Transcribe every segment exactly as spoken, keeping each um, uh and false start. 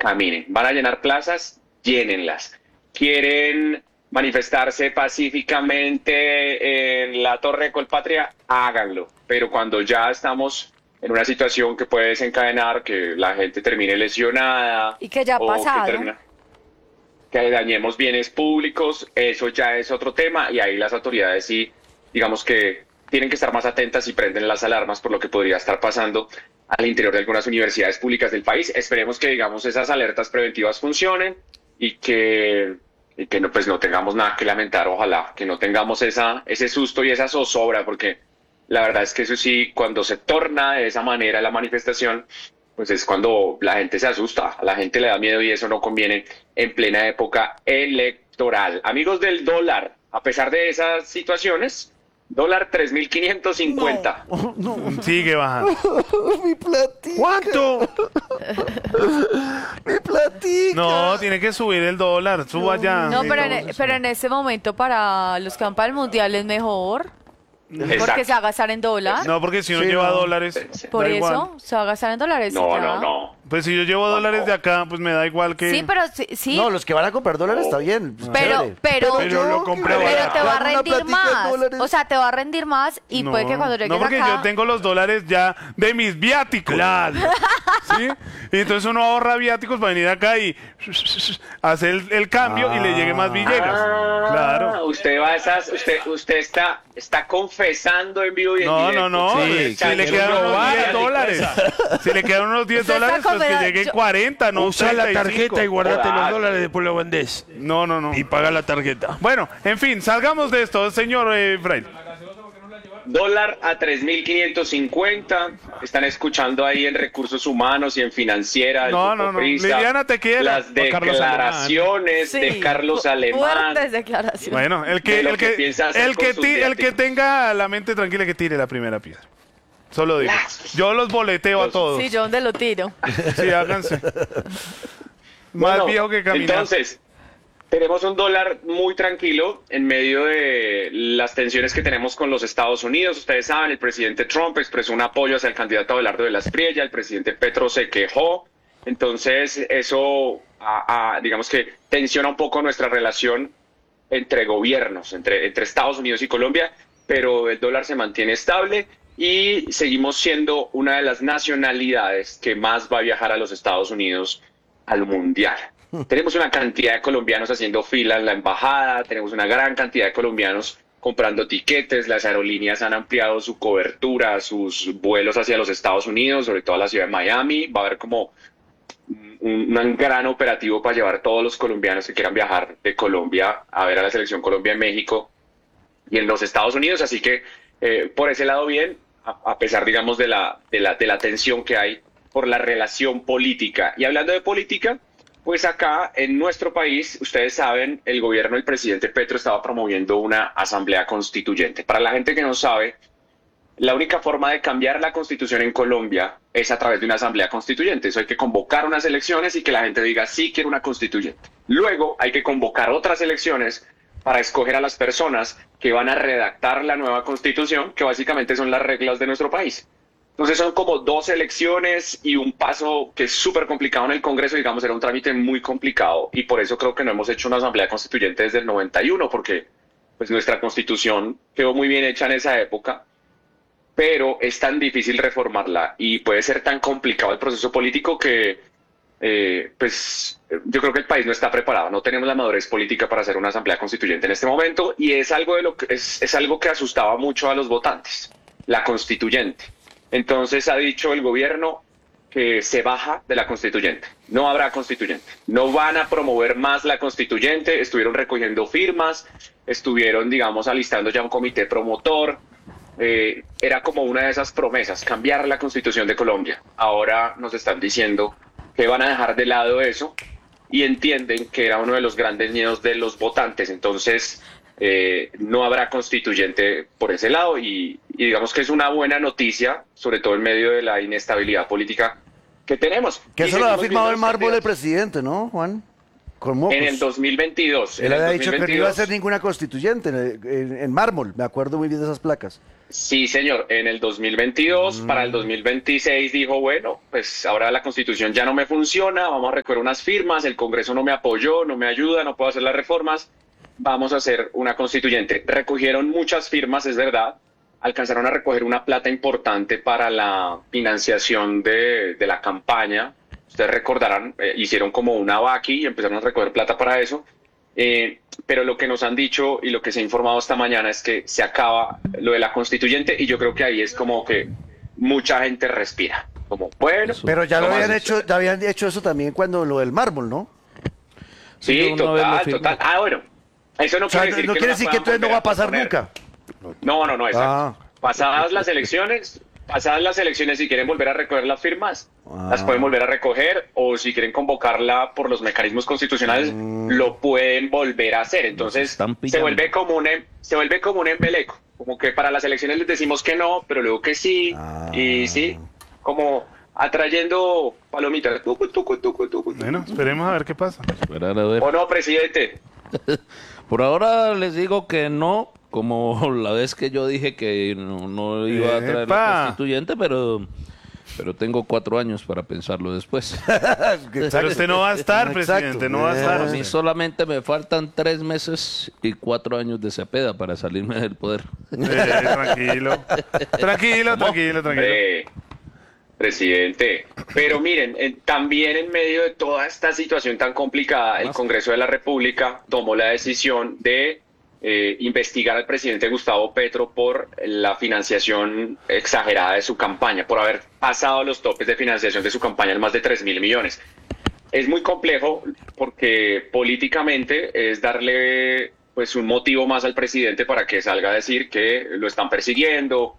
caminen. Van a llenar plazas, llénenlas. Quieren manifestarse pacíficamente en la Torre de Colpatria, háganlo. Pero cuando ya estamos en una situación que puede desencadenar que la gente termine lesionada. Y que ya ha o pasado. Que, termina, que dañemos bienes públicos, eso ya es otro tema y ahí las autoridades sí, digamos que tienen que estar más atentas y prenden las alarmas por lo que podría estar pasando al interior de algunas universidades públicas del país. Esperemos que, digamos, esas alertas preventivas funcionen y que, y que no, pues no tengamos nada que lamentar, ojalá, que no tengamos esa, ese susto y esa zozobra, porque la verdad es que eso sí, cuando se torna de esa manera la manifestación, pues es cuando la gente se asusta, a la gente le da miedo y eso no conviene en plena época electoral. Amigos del dólar, a pesar de esas situaciones, dólar tres mil quinientos cincuenta. No, no. Sigue bajando. Mi platica. ¿Cuánto? Mi platica. No, tiene que subir el dólar, suba ya. No, pero en, pero en este momento para los que van para el mundial es mejor. Exacto. Porque se va a gastar en dólar. No, porque si uno Sí, lleva no. dólares. Por da eso igual. se va a gastar en dólares. No, ya. no, no. Pues si yo llevo dólares de acá, pues me da igual que. Sí, pero sí. sí. No, los que van a comprar dólares está bien. Pero, chévere. pero, Pero lo yo, compré que- pero te va a Dame una rendir platica en más. dólares. O sea, te va a rendir más y no, puede que cuando llegues no, porque acá... yo tengo los dólares ya de mis viáticos. Claro. ¿Sí? Y entonces uno ahorra viáticos para venir acá y hacer el, el cambio y le llegue más Villegas. Ah, Claro. Usted va a esas, usted, usted está, está confesando en vivo y en No, directo. no, no. Sí, si le que quedan no unos vaya, diez dólares. Si le quedan unos diez Usted está dólares, pues que confesando- lleguen yo- cuarenta, no Usa la treinta y cinco. tarjeta y guardate los Ah, dólares, después lo vendés. No, no, no. Y paga la tarjeta. Bueno, en fin, salgamos de esto, señor eh, Fray. Dólar a tres mil quinientos cincuenta. Están escuchando ahí en recursos humanos y en financiera. el No, no, no. Socorrista, Liliana te quiere. Las O Carlos declaraciones Sí, de Carlos fu- Alemán. Fuertes declaraciones. Bueno, el que, De lo el que que, piensa hacer el, que con sus ti- el que viáticos. tenga la mente tranquila que tire la primera piedra. Solo digo. Las- Yo los boleteo a Los- todos. Sí, yo dónde lo tiro. Sí, háganse. Más Bueno, viejo que caminar. Entonces, tenemos un dólar muy tranquilo en medio de las tensiones que tenemos con los Estados Unidos. Ustedes saben, el presidente Trump expresó un apoyo hacia el candidato Abelardo de la Espriella, el presidente Petro se quejó. Entonces, eso, a, a, digamos que tensiona un poco nuestra relación entre gobiernos, entre, entre Estados Unidos y Colombia, pero el dólar se mantiene estable y seguimos siendo una de las nacionalidades que más va a viajar a los Estados Unidos al Mundial. Tenemos una cantidad de colombianos haciendo fila en la embajada, tenemos una gran cantidad de colombianos comprando tiquetes, las aerolíneas han ampliado su cobertura, sus vuelos hacia los Estados Unidos, sobre todo a la ciudad de Miami, va a haber como un, un gran operativo para llevar a todos los colombianos que quieran viajar de Colombia a ver a la selección Colombia en México y en los Estados Unidos, así que eh, por ese lado bien, a, a pesar digamos de la, de, la, de la tensión que hay por la relación política. Y hablando de política, pues acá en nuestro país, ustedes saben, el gobierno del presidente Petro estaba promoviendo una asamblea constituyente. Para la gente que no sabe, la única forma de cambiar la constitución en Colombia es a través de una asamblea constituyente. Eso hay que convocar unas elecciones y que la gente diga sí quiero una constituyente. Luego hay que convocar otras elecciones para escoger a las personas que van a redactar la nueva constitución, que básicamente son las reglas de nuestro país. Entonces son como dos elecciones y un paso que es súper complicado en el Congreso, digamos, era un trámite muy complicado y por eso creo que no hemos hecho una asamblea constituyente desde el noventa y uno, porque pues nuestra constitución quedó muy bien hecha en esa época, pero es tan difícil reformarla y puede ser tan complicado el proceso político que eh, pues yo creo que el país no está preparado, no tenemos la madurez política para hacer una asamblea constituyente en este momento y es algo, de lo que, es, es algo que asustaba mucho a los votantes, la constituyente. Entonces ha dicho el gobierno que se baja de la constituyente. No habrá constituyente. No van a promover más la constituyente. Estuvieron recogiendo firmas, estuvieron, digamos, alistando ya un comité promotor. Eh, era como una de esas promesas, cambiar la constitución de Colombia. Ahora nos están diciendo que van a dejar de lado eso y entienden que era uno de los grandes miedos de los votantes. Entonces... Eh, no habrá constituyente por ese lado y, y digamos que es una buena noticia, sobre todo en medio de la inestabilidad política que tenemos. Que Y eso lo ha seguimos firmado viendo el los mármol del candidatos. presidente, ¿no, Juan? Con mocos. En el dos mil veintidós. Él en el había dicho que no iba a dos mil veintidós. hacer ninguna constituyente en, en- en mármol. Me acuerdo muy bien de esas placas. Sí, señor, en el dos mil veintidós, Mm. para el dos mil veintiséis dijo, bueno, pues ahora la constitución ya no me funciona, vamos a recoger unas firmas, el Congreso no me apoyó, no me ayuda, no puedo hacer las reformas, vamos a hacer una constituyente. Recogieron muchas firmas, es verdad, alcanzaron a recoger una plata importante para la financiación de, de la campaña. Ustedes recordarán, eh, hicieron como una vaqui y empezaron a recoger plata para eso. Eh, pero lo que nos han dicho y lo que se ha informado esta mañana es que se acaba lo de la constituyente y yo creo que ahí es como que mucha gente respira. Como, bueno, Pero ya lo ¿cómo habían así? hecho, ya habían hecho eso también cuando lo del mármol, ¿no? Sí, Sí, una vez lo total, firmé. total. Ah, bueno, eso no O sea, quiere no, decir no que quiere la decir que puedan entonces no volver va a pasar proponer. nunca. No, no, no, exacto. Ah. Pasadas las elecciones, pasadas las elecciones, si quieren volver a recoger las firmas, Ah. las pueden volver a recoger, o si quieren convocarla por los mecanismos constitucionales, Mm. lo pueden volver a hacer. Entonces, están se pillando. vuelve como un em- se vuelve como un embeleco, como que para las elecciones les decimos que no, pero luego que sí, Ah. y sí, como atrayendo palomitas. Tucu, tucu, tucu, tucu. Bueno, esperemos a ver qué pasa. Esperar a ver. ¿O no, presidente? Por ahora les digo que no, como la vez que yo dije que no, no iba a traer ¡Epa! la constituyente, pero, pero tengo cuatro años para pensarlo después. Pero usted no va a estar, Exacto. presidente, no va a estar. A usted. mí solamente me faltan tres meses y cuatro años de Cepeda para salirme del poder. Eh, tranquilo. Tranquilo, tranquilo, tranquilo. Hombre, presidente. Pero miren, eh, también en medio de toda esta situación tan complicada, el Congreso de la República tomó la decisión de eh, investigar al presidente Gustavo Petro por la financiación exagerada de su campaña, por haber pasado los topes de financiación de su campaña en más de tres mil millones. Es muy complejo porque políticamente es darle pues un motivo más al presidente para que salga a decir que lo están persiguiendo,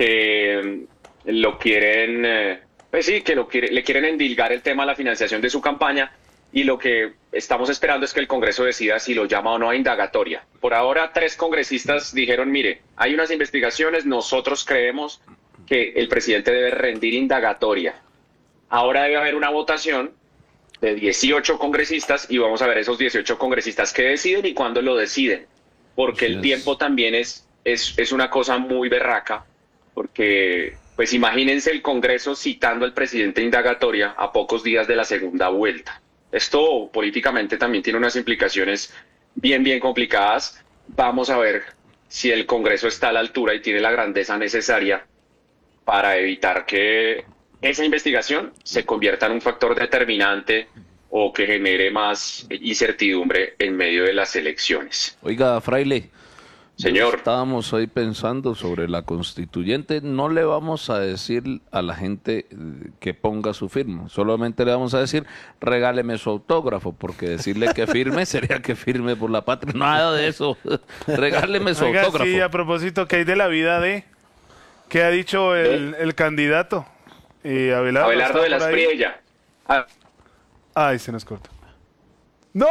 que mm, lo quieren, eh, pues sí, que lo quiere, le quieren endilgar el tema de la financiación de su campaña y lo que estamos esperando es que el Congreso decida si lo llama o no a indagatoria. Por ahora, tres congresistas dijeron, mire, hay unas investigaciones, nosotros creemos que el presidente debe rendir indagatoria. Ahora debe haber una votación de dieciocho congresistas y vamos a ver esos dieciocho congresistas qué deciden y cuándo lo deciden, porque Así el es. tiempo también es, es, es una cosa muy berraca, porque pues imagínense el Congreso citando al presidente indagatoria a pocos días de la segunda vuelta. Esto políticamente también tiene unas implicaciones bien, bien complicadas. Vamos a ver si el Congreso está a la altura y tiene la grandeza necesaria para evitar que esa investigación se convierta en un factor determinante o que genere más incertidumbre en medio de las elecciones. Oiga, Fraile. Señor. Estábamos hoy pensando sobre la constituyente. No le vamos a decir a la gente eh, que ponga su firma. Solamente le vamos a decir, regáleme su autógrafo, porque decirle que firme sería que firme por la patria. Nada de eso. Regáleme su Oiga, autógrafo. sí, a propósito, ¿qué hay de la vida de? ¿Qué ha dicho el, el candidato? Y Abelardo, Abelardo ¿está de la por ahí? Espriella. Ah, Ay, se nos corta. ¡No!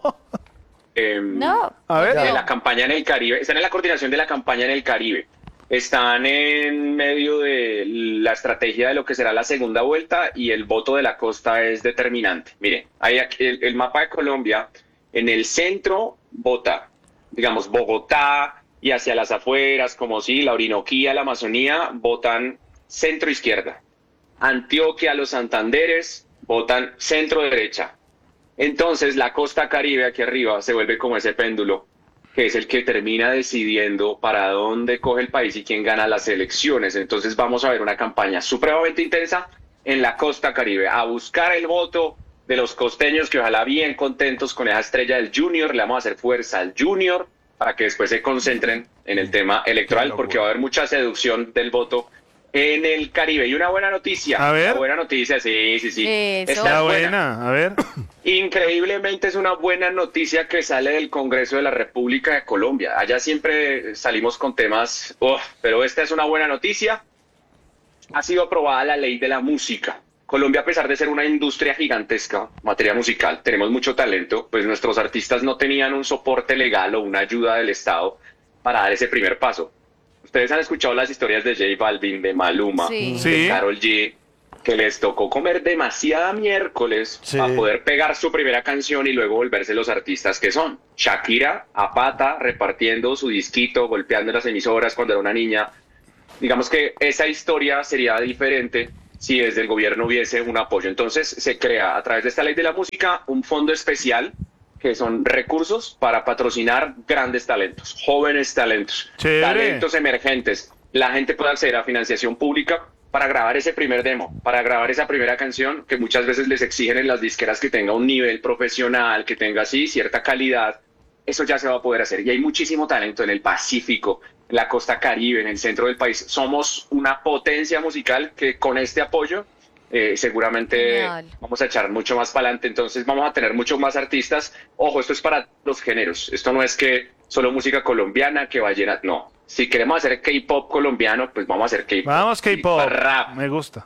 em, No. A ver. de la campaña en el Caribe, están en la coordinación de la campaña en el Caribe, están en medio de la estrategia de lo que será la segunda vuelta y el voto de la costa es determinante. Miren, hay aquí el, el mapa de Colombia, en el centro vota, digamos, Bogotá y hacia las afueras, como si la Orinoquía, la Amazonía, votan centro-izquierda. Antioquia, los Santanderes, votan centro-derecha. Entonces la costa Caribe aquí arriba se vuelve como ese péndulo, que es el que termina decidiendo para dónde coge el país y quién gana las elecciones. Entonces vamos a ver una campaña supremamente intensa en la costa Caribe, a buscar el voto de los costeños que ojalá bien contentos con esa estrella del Junior, le vamos a hacer fuerza al Junior para que después se concentren en el tema electoral, porque va a haber mucha seducción del voto en el Caribe. Y una buena noticia, A ver. una buena noticia, sí, sí, sí. Eso. Esta La es buena, a ver. Increíblemente es una buena noticia que sale del Congreso de la República de Colombia. Allá siempre salimos con temas, uf, pero esta es una buena noticia. Ha sido aprobada la ley de la música. Colombia, a pesar de ser una industria gigantesca, materia musical, tenemos mucho talento, pues nuestros artistas no tenían un soporte legal o una ayuda del Estado para dar ese primer paso. Ustedes han escuchado las historias de J Balvin, de Maluma, Sí. Sí. de Karol G. que les tocó comer demasiada miércoles Sí. para poder pegar su primera canción y luego volverse los artistas que son. Shakira a pata, repartiendo su disquito, golpeando en las emisoras cuando era una niña. Digamos que esa historia sería diferente si desde el gobierno hubiese un apoyo. Entonces se crea a través de esta ley de la música un fondo especial que son recursos para patrocinar grandes talentos, jóvenes talentos, Chévere. talentos emergentes. La gente puede acceder a financiación pública para grabar ese primer demo, para grabar esa primera canción que muchas veces les exigen en las disqueras que tenga un nivel profesional, que tenga así cierta calidad. Eso ya se va a poder hacer. Y hay muchísimo talento en el Pacífico, en la costa Caribe, en el centro del país. Somos una potencia musical que con este apoyo eh, seguramente Genial. vamos a echar mucho más para adelante. Entonces vamos a tener mucho más artistas. Ojo, esto es para los géneros. Esto no es que solo música colombiana, que vallenato. No. Si queremos hacer K-pop colombiano, pues vamos a hacer K-pop. Vamos, K-pop. Rap, Me gusta.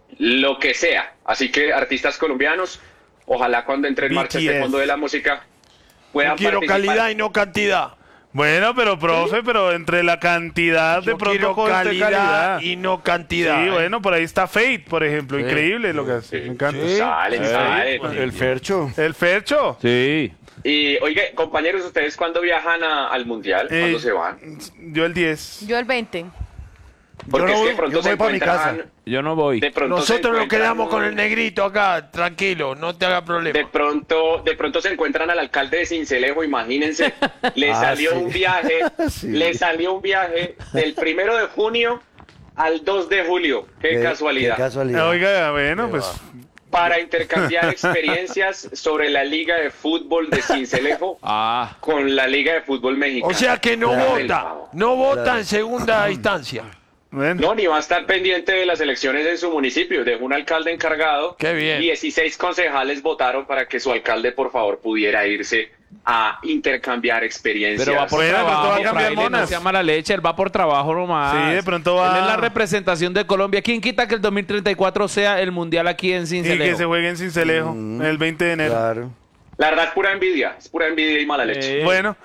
lo que sea. Así que artistas colombianos, ojalá cuando entre en marcha este B T S. fondo de la música puedan Yo quiero participar. calidad y no cantidad. Bueno, pero profe, pero entre la cantidad de Yo pronto quiero con calidad, calidad. y no cantidad. Sí, ¿eh? bueno, por ahí está Fate, por ejemplo. Sí. Increíble lo que hace. Me encanta. Sí. Salen, Sí. salen. El Fercho. El Fercho. Sí. Y oye, compañeros, ¿ustedes cuándo viajan a- al Mundial? Eh, ¿Cuándo se van? Yo el diez. Yo el veinte. Porque no es que voy- de pronto yo se voy pa' mi encuentran... casa. Yo no voy. De pronto se Nosotros nos encuentran- quedamos con el negrito acá, tranquilo, no te haga problema. De pronto, de pronto se encuentran al alcalde de Sincelejo, imagínense, le Ah, salió sí. un viaje, Sí. le salió un viaje del primero de junio al dos de julio, qué Eh, casualidad, Qué casualidad. Oiga, bueno, pues para intercambiar experiencias sobre la Liga de Fútbol de Sincelejo Ah, con la Liga de Fútbol Mexicana. O sea que no Claro. vota, no vota Claro. en segunda instancia. bueno. No, ni va a estar pendiente de las elecciones en su municipio. Dejó un alcalde encargado. Qué bien. dieciséis concejales votaron para que su alcalde, por favor, pudiera irse a intercambiar experiencias. pero va por Bueno, pero trabajo, todo va a cambiar, fraile, no monas. sea mala leche, él va por trabajo nomás. Sí, de pronto va- Él es la representación de Colombia. ¿Quién quita que el dos mil treinta y cuatro sea el mundial aquí en Y Sincelejo? que se juegue en Cincelejo el veinte de enero. Claro. La verdad es pura envidia, es pura envidia y mala leche. Eh, Bueno,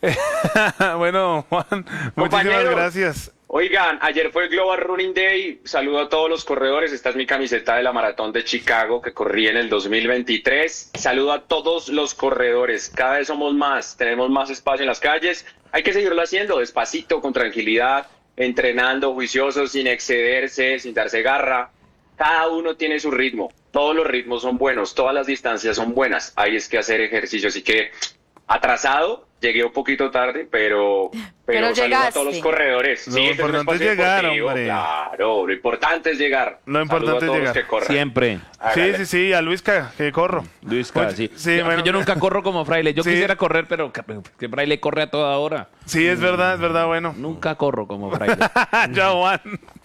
bueno, Juan, muchísimas Compañeros. gracias. Oigan, ayer fue Global Running Day. Saludo a todos los corredores. Esta es mi camiseta de la maratón de Chicago que corrí en el dos mil veintitrés. Saludo a todos los corredores. Cada vez somos más, tenemos más espacio en las calles. Hay que seguirlo haciendo despacito, con tranquilidad, entrenando, juiciosos, sin excederse, sin darse garra. Cada uno tiene su ritmo. Todos los ritmos son buenos, todas las distancias son buenas. Hay es que hacer ejercicio. Así que atrasado, llegué un poquito tarde, pero, pero, Pero saludo a llegaste. todos los corredores. Lo Sí, este es un importante es espacio llegar, deportivo, hombre. Claro, lo importante es llegar. Lo importante Saludo a es todos llegar. los que corran. Siempre. Sí, Hágale. sí, sí, a Luisca, que corro. Luis Oye, sí. sí, yo, bueno. yo nunca corro como Fraile. Yo Sí. quisiera correr, pero que, que Fraile corre a toda hora. Sí, es verdad, es verdad, bueno. Nunca corro como Fraile. Chao, Juan.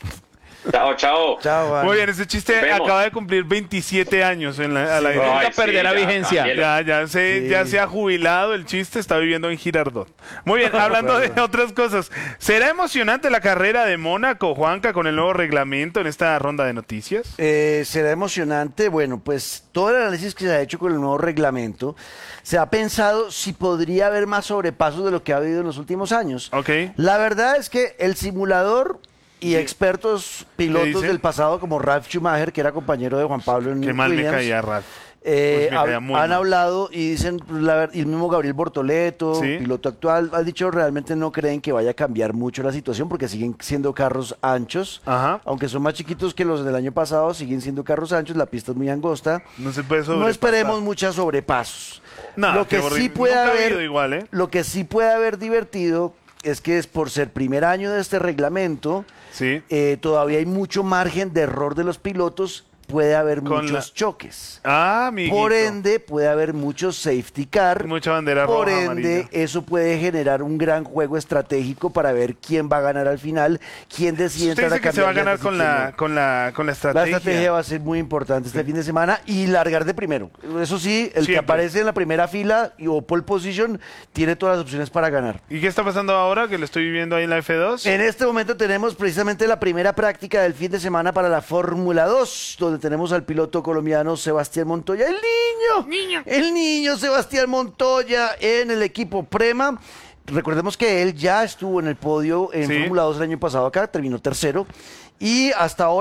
Chao, chao. Chao, Juan. Muy bien, ese chiste Nos vemos. acaba de cumplir veintisiete años en la, al aire. Ay, Nunca perderá ya, vigencia. cámbielo. Ya, ya se, Sí. ya se ha jubilado el chiste, está viviendo en Girardot. Muy bien, hablando de otras cosas. ¿Será emocionante la carrera de Mónaco, Juanca, con el nuevo reglamento en esta ronda de noticias? Eh, será emocionante. Bueno, pues todo el análisis que se ha hecho con el nuevo reglamento, se ha pensado si podría haber más sobrepasos de lo que ha habido en los últimos años. Ok. La verdad es que el simulador y expertos pilotos dice? del pasado, como Ralf Schumacher, que era compañero de Juan Pablo en Qué mal me Williams, caía, Ralf. eh, Pues me hab- caía muy han mal. hablado y dicen, pues, la ver- y el mismo Gabriel Bortoleto, Sí. piloto actual, ha dicho realmente no creen que vaya a cambiar mucho la situación porque siguen siendo carros anchos, Ajá. aunque son más chiquitos que los del año pasado, siguen siendo carros anchos, la pista es muy angosta. No se puede No sobrepasar. esperemos muchos sobrepasos. No, lo qué que sí horrible. puede Nunca ha haber, habido igual, ¿eh? lo que sí puede haber divertido es que es por ser primer año de este reglamento, Sí. eh, todavía hay mucho margen de error de los pilotos, puede haber Con muchos la- choques. Ah, amiguito. Por ende, puede haber muchos safety car. Mucha bandera Por roja, ende, amarilla. eso puede generar un gran juego estratégico para ver quién va a ganar al final, quién decide Usted entrar dice a que se va a cambiar ganar llantas y con quién la, no. con la, con la La estrategia. estrategia va a ser muy importante este fin de semana y largar de primero. Eso sí, el que Siempre. aparece en la primera fila y, o pole position tiene todas las opciones para ganar. ¿Y qué está pasando ahora que lo estoy viviendo ahí en la F dos? En este momento tenemos precisamente la primera práctica del fin de semana para la Fórmula dos, donde tenemos al piloto colombiano Sebastián Montoya, el niño, el niño Sebastián Montoya en el equipo Prema. Recordemos que él ya estuvo en el podio en Sí. Fórmula dos el año pasado acá, terminó tercero y hasta ahora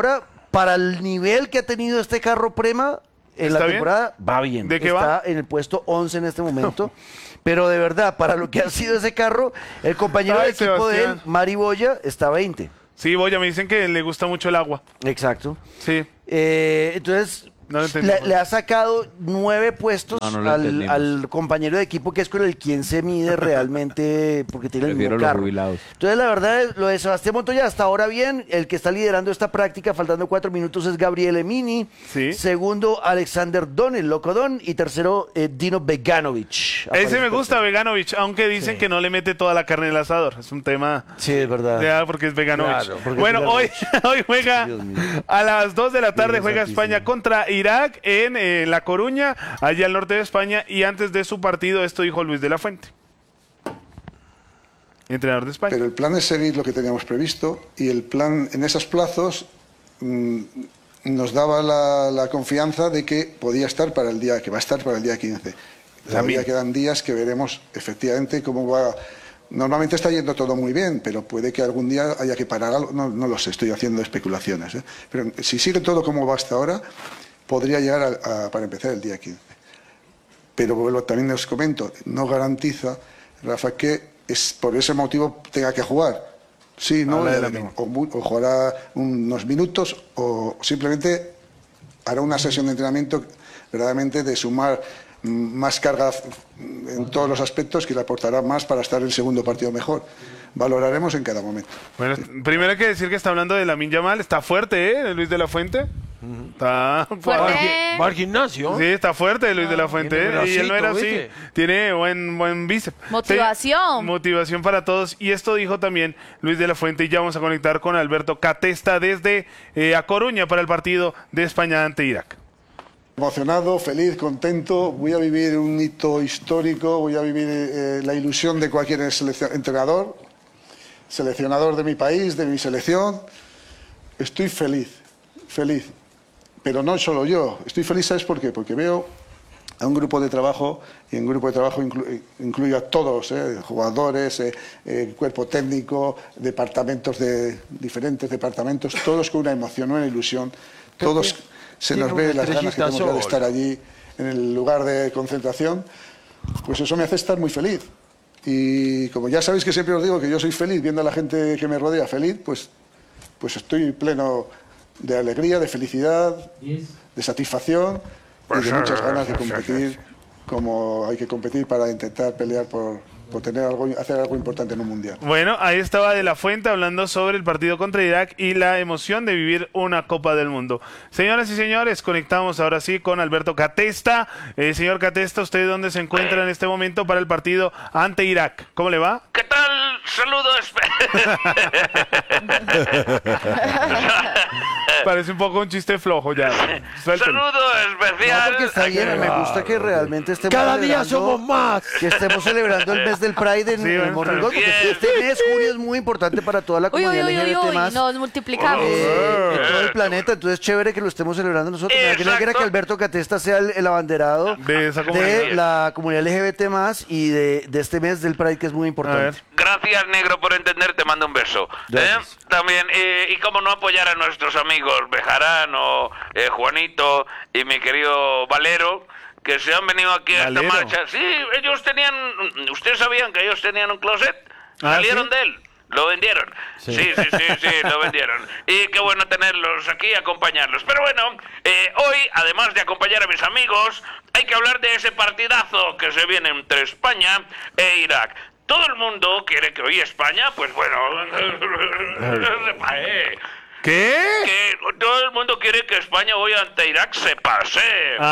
para el nivel que ha tenido este carro Prema en ¿Está la bien? temporada, va bien. ¿De qué Está va? en el puesto once en este momento. Pero de verdad, para lo que ha sido ese carro, el compañero Ay, de equipo de él, Sebastián. Mari Boya, está veinte. Sí, Boya, me dicen que le gusta mucho el agua. Exacto. Sí. Eh, entonces, No lo entendí. le, le ha sacado nueve puestos No, no lo al, entendimos. al compañero de equipo que es con el quien se mide realmente porque tiene el Prefiero mismo los carro. jubilados. Entonces, la verdad, lo de Sebastián Montoya hasta ahora bien. El que está liderando esta práctica, faltando cuatro minutos, es Gabriel Emini. Sí. Segundo, Alexander Don, el Locodón. Y tercero, eh, Dino Beganovic. Ese Aparece me gusta, tercero. Veganovich, aunque dicen que no le mete toda la carne en el asador. Es un tema... Sí, es verdad. Ya, porque es Veganovich. Claro, porque Bueno, es hoy, hoy juega Dios mío. a las dos de la tarde, Dios juega santísimo. España contra Irak en eh, La Coruña, allá al norte de España. Y antes de su partido, esto dijo Luis de la Fuente, entrenador de España. Pero el plan es seguir lo que teníamos previsto y el plan en esos plazos mm, nos daba la, la confianza de que podía estar para el día, que va a estar para el día quince. Todavía quedan días que veremos efectivamente cómo va. Normalmente está yendo todo muy bien, pero puede que algún día haya que parar algo. No, no lo sé, estoy haciendo especulaciones. ¿eh? Pero si sigue todo como va hasta ahora, podría llegar a- a- para empezar el día quince. Pero vuelvo, también os comento, no garantiza, Rafa, que es por ese motivo tenga que jugar. Sí, no, Habla de Ya la veremos. o, mu- o jugará unos minutos o simplemente hará una sesión de entrenamiento verdaderamente de sumar mm, más carga mm, en todos los aspectos que le aportará más para estar en el segundo partido mejor. Valoraremos en cada momento. Bueno, primero hay que decir que está hablando de Lamine Yamal. Está fuerte, ¿eh? Luis de la Fuente. Está Va al, Fuerte. gi- va al gimnasio. Sí, está fuerte Luis de la Fuente. tiene ¿eh? Y él no era bracito, así. ¿viste? Tiene buen, buen bíceps. Motivación. Sí, motivación para todos. Y esto dijo también Luis de la Fuente. Y ya vamos a conectar con Alberto Catesta desde eh, A Coruña para el partido de España ante Irak. Emocionado, feliz, contento. Voy a vivir un hito histórico, voy a vivir eh, la ilusión de cualquier seleccion- entrenador, seleccionador de mi país, de mi selección. Estoy feliz, feliz. Pero no solo yo. Estoy feliz, ¿sabes por qué? Porque veo a un grupo de trabajo, y en grupo de trabajo inclu- incluyo a todos, ¿eh? jugadores, eh, eh, cuerpo técnico, departamentos de diferentes departamentos, todos con una emoción, una ilusión, todos se tiene nos ve una las ganas que estrellita tenemos ya de sola. estar allí en el lugar de concentración, pues eso me hace estar muy feliz. Y como ya sabéis que siempre os digo que yo soy feliz viendo a la gente que me rodea feliz, pues, pues estoy pleno de alegría, de felicidad, de satisfacción y de muchas ganas de competir como hay que competir para intentar pelear por, por tener algo, hacer algo importante en un mundial. Bueno, ahí estaba de la Fuente hablando sobre el partido contra Irak y la emoción de vivir una Copa del Mundo. Señoras y señores, conectamos ahora sí con Alberto Catesta. Eh, señor Catesta, ¿usted dónde se encuentra en este momento para el partido ante Irak? ¿Cómo le va? ¿Qué tal? Saludos. Parece un poco un chiste flojo ya. Suéltelo. Saludo No, especial. porque está bien, me gusta que realmente estemos Cada día celebrando- somos más. Que estemos celebrando el mes del Pride en, Sí, en bueno, Morning está Gol, porque bien. este mes, junio, es muy importante para toda la Uy, uy, comunidad uy, uy, L G B T uy, más, nos multiplicamos. eh, en todo el planeta, entonces chévere que lo estemos celebrando nosotros. Me alegra Exacto. que Alberto Catesta sea el, el abanderado De esa de comunidad. la comunidad L G B T más y de, de este mes del Pride que es muy A importante. ver. Gracias, negro, por entender. Te mando un beso. ¿Eh? Gracias. También, eh, y cómo no apoyar a nuestros amigos Bejarano, eh, Juanito y mi querido Valero, que se han venido aquí a esta Valero. marcha. Sí, ellos tenían. ¿Ustedes sabían que ellos tenían un closet? Ah, Salieron ¿sí? de él. Lo vendieron. Sí, sí, sí, sí, lo vendieron. Y qué bueno tenerlos aquí y acompañarlos. Pero bueno, eh, hoy, además de acompañar a mis amigos, hay que hablar de ese partidazo que se viene entre España e Irak. Todo el mundo quiere que hoy España, pues bueno... eh, ¿Qué? que todo el mundo quiere que España hoy ante Irak se pase.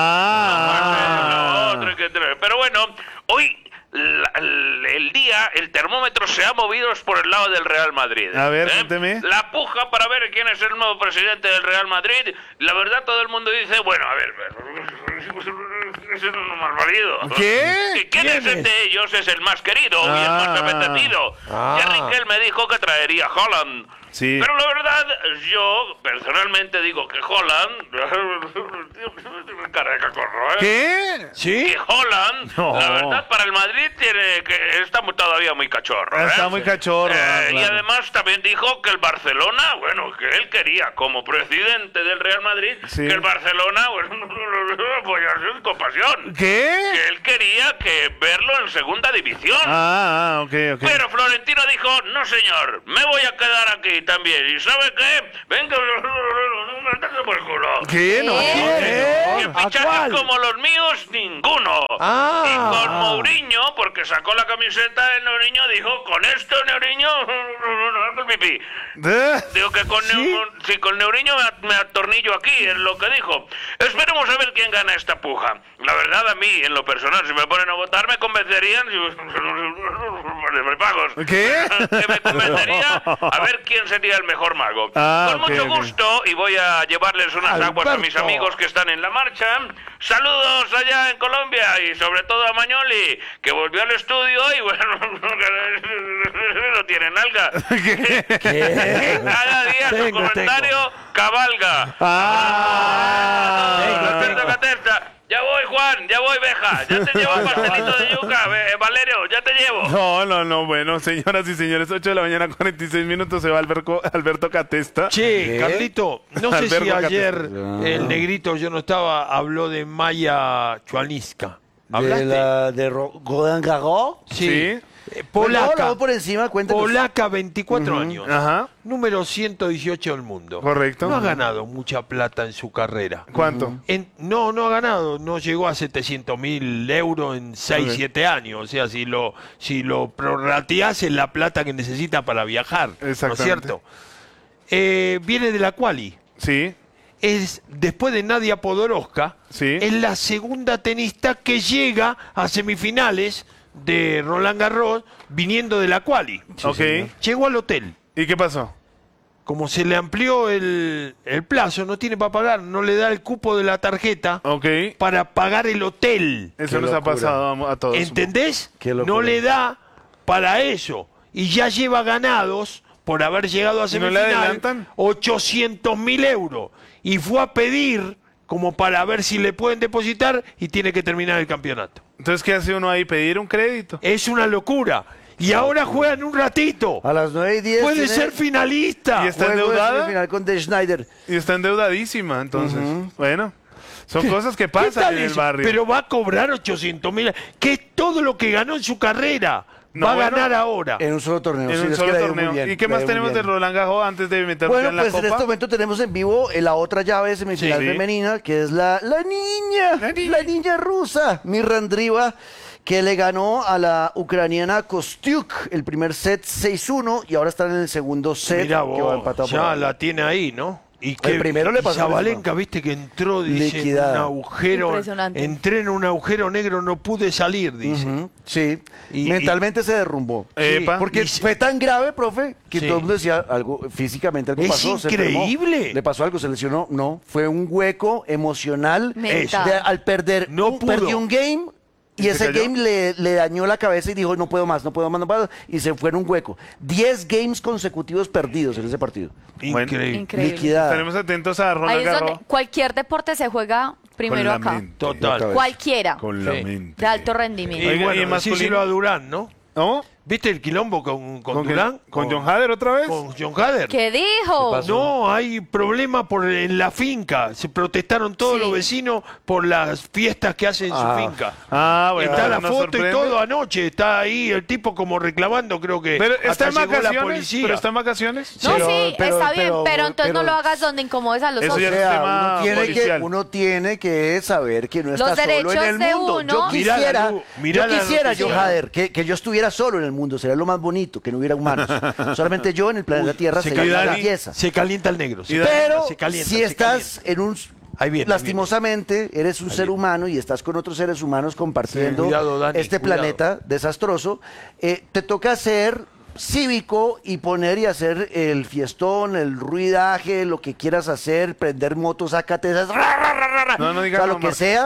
Ah. No, otro que- Pero bueno, hoy la- el, el día, el termómetro se ha movido por el lado del Real Madrid. A ver, ¿eh? cuénteme. La puja para ver quién es el nuevo presidente del Real Madrid. La verdad, todo el mundo dice, bueno, a ver, es un malvalido. ¿Qué? ¿Quién es de ellos? Es el más querido y el más Ah. apetecido. Ah. Ya Riquel me dijo que traería a Haaland. Sí. Pero la verdad, yo personalmente digo que Holland... cara de cacorro, ¿eh? ¿Qué? ¿Sí? Que Holland, No. la verdad, para el Madrid tiene que está muy- todavía muy cachorro. ¿eh? Está muy cachorro. Eh, ah, Y claro. además también dijo que el Barcelona, bueno, que él quería, como presidente del Real Madrid, Sí. que el Barcelona, bueno, apoyarse con compasión. ¿Qué? Que él quería que verlo en segunda división. Ah, ah, ok, ok. Pero Florentino dijo, no señor, me voy a quedar aquí también. ¿Y sabe qué? Venga, métase por el culo. ¿Qué? No, Que señor. ¿A fichajes cuál? como los míos, ninguno. Ah. Y con Mourinho, porque sacó la camiseta de Mourinho, dijo, con esto, Mourinho, no hago el pipí. ¿Eh? Digo que con, Neu- sí, con Mourinho me, at- me atornillo aquí, es lo que dijo. Esperemos a ver quién gana esta puja. La verdad, a mí, en lo personal, si me ponen a votar, me convencerían... de prepagos. ¿Qué? Que me convencería a ver quién sería el mejor mago. Ah, Con ok, mucho ok. gusto, y voy a llevarles unas aguas a mis Alberto. amigos que están en la marcha. Saludos allá en Colombia y sobre todo a Mañoli, que volvió al estudio y bueno, no tiene nalga. Cada día su Tengo, comentario cabalga. Ah. Ah, Alberto Catesta. Ya voy, Juan, ya voy, Beja. Ya te llevo pastelito de yuca, eh, Valerio, ya te llevo. No, no, no, bueno, señoras y señores, ocho de la mañana, cuarenta y seis minutos, se va Alberto, Alberto Catesta. Che, Carlito, no sé si Alberto ayer Catesta. el negrito, yo no estaba, habló de Maya Chuaniska. De ¿Hablaste? la de Ro- Roland Garros. Sí. Sí. Eh, Pues no, Polaca. no, por encima, cuéntanos. Polaca, veinticuatro años. Ajá, Número ciento dieciocho del mundo. correcto. No ha ganado mucha plata en su carrera. ¿Cuánto? En- no, no ha ganado, no llegó a setecientos mil euros en seis, Ok. siete años. O sea, si lo, si lo prorrateás es la plata que necesita para viajar. ¿No es Exactamente. cierto? Eh, viene de la quali. Sí, Es, después de Nadia Podoroska, Sí. es la segunda tenista que llega a semifinales de Roland Garros viniendo de la quali. ok. Llegó al hotel. ¿Y qué pasó? Como se le amplió el, el plazo, no tiene para pagar, no le da el cupo de la tarjeta Ok. para pagar el hotel. Eso Qué nos ha locura. pasado a, a todos. ¿Entendés? Qué locura. No le da para eso. Y ya lleva ganados, por haber llegado a ¿Y no le semifinal, adelantan? ochocientos mil euros. Y fue a pedir como para ver si le pueden depositar y tiene que terminar el campeonato. Entonces, ¿qué hace uno ahí? ¿Pedir un crédito? Es una locura. Y ahora juegan un ratito. A las nueve y diez. Puede tiene ser finalista. Y está juego de endeudada. semifinal con De Schneider. Y está endeudadísima, entonces. Bueno, son cosas que ¿Qué pasan tal en el eso? barrio. Pero va a cobrar ochocientos mil, que es todo lo que ganó en su carrera. No, va a bueno, ganar ahora. En un solo torneo. en sí, un es que solo le ha ido muy torneo. bien, ¿Y qué le ha más ido muy tenemos de bien. Roland Garros antes de meternos Bueno, en la pues en copa? este momento tenemos en vivo eh, la otra llave semifinal Sí. femenina, que es la, la niña, La la niña. niña, rusa, Mirandriva, que le ganó a la ucraniana Kostyuk el primer set seis uno y ahora están en el segundo set. Mirá que va vos, empatado por ya ahí. la tiene ahí, ¿no? Y El primero le y pasó Zabalenka, encima. viste que entró, dice, en Liquidada. un agujero. Impresionante. Entré en un agujero negro, no pude salir, dice. Ujú, sí, Y- mentalmente se derrumbó. Epa. Porque Y- fue tan grave, profe, que Sí. todo el mundo decía algo, físicamente algo Es pasó. se enfermó. increíble. Le pasó algo, se lesionó. No, fue un hueco emocional. Mental. De- al perder, No un, pudo. perdió un game y, ¿Y se ese cayó? game le, le dañó la cabeza y dijo, no puedo más, no puedo más, no puedo más. Y se fue en un hueco. Diez games consecutivos perdidos en ese partido. Bueno. Increíble. Increíble. Liquidada. Estaremos atentos a Roland Ahí es donde Garros. cualquier deporte se juega primero Con la acá. mente. Total. Cualquiera. Con la Sí. mente. De alto Y, rendimiento. Oiga, bueno, y en masculino. decíselo a Durán, ¿no? ¿No? ¿Viste el quilombo con, con, ¿Con, quién? Durán? ¿Con John Hader otra vez? Con John Hader. ¿Qué dijo? No, hay problema por en la finca. Se protestaron todos Sí. los vecinos por las fiestas que hacen en Ah. su finca. Ah, bueno. Está la nos foto sorprende. y todo anoche. Está ahí el tipo como reclamando, creo que. Pero hasta está en llegó la vacaciones. policía. Pero está en vacaciones. No, Pero- sí, pero- está bien, pero- pero, entonces no pero- lo hagas donde incomodes a los Eso otros. ya O es sea, tema uno tiene, que, policial. uno tiene que saber que no está Los solo en derechos el de mundo. uno. Yo Mirá la quisiera, luz, mirá yo la quisiera, noticia. John Hader, que, que yo estuviera solo en el mundo. Sería lo más bonito, que no hubiera humanos. Solamente yo en el planeta Tierra se sería una calienta, belleza. se calienta el negro. se Y calienta, Pero se calienta, si se estás en un... Ahí viene, ahí lastimosamente, eres un ser humano y estás con otros seres humanos compartiendo Sí, cuidado, Dani, este cuidado. planeta desastroso, eh, te toca ser cívico y poner y hacer el fiestón, el ruidaje, lo que quieras hacer, prender motos, sácate esas... No, no o digas sea, lo no, que Marco. sea,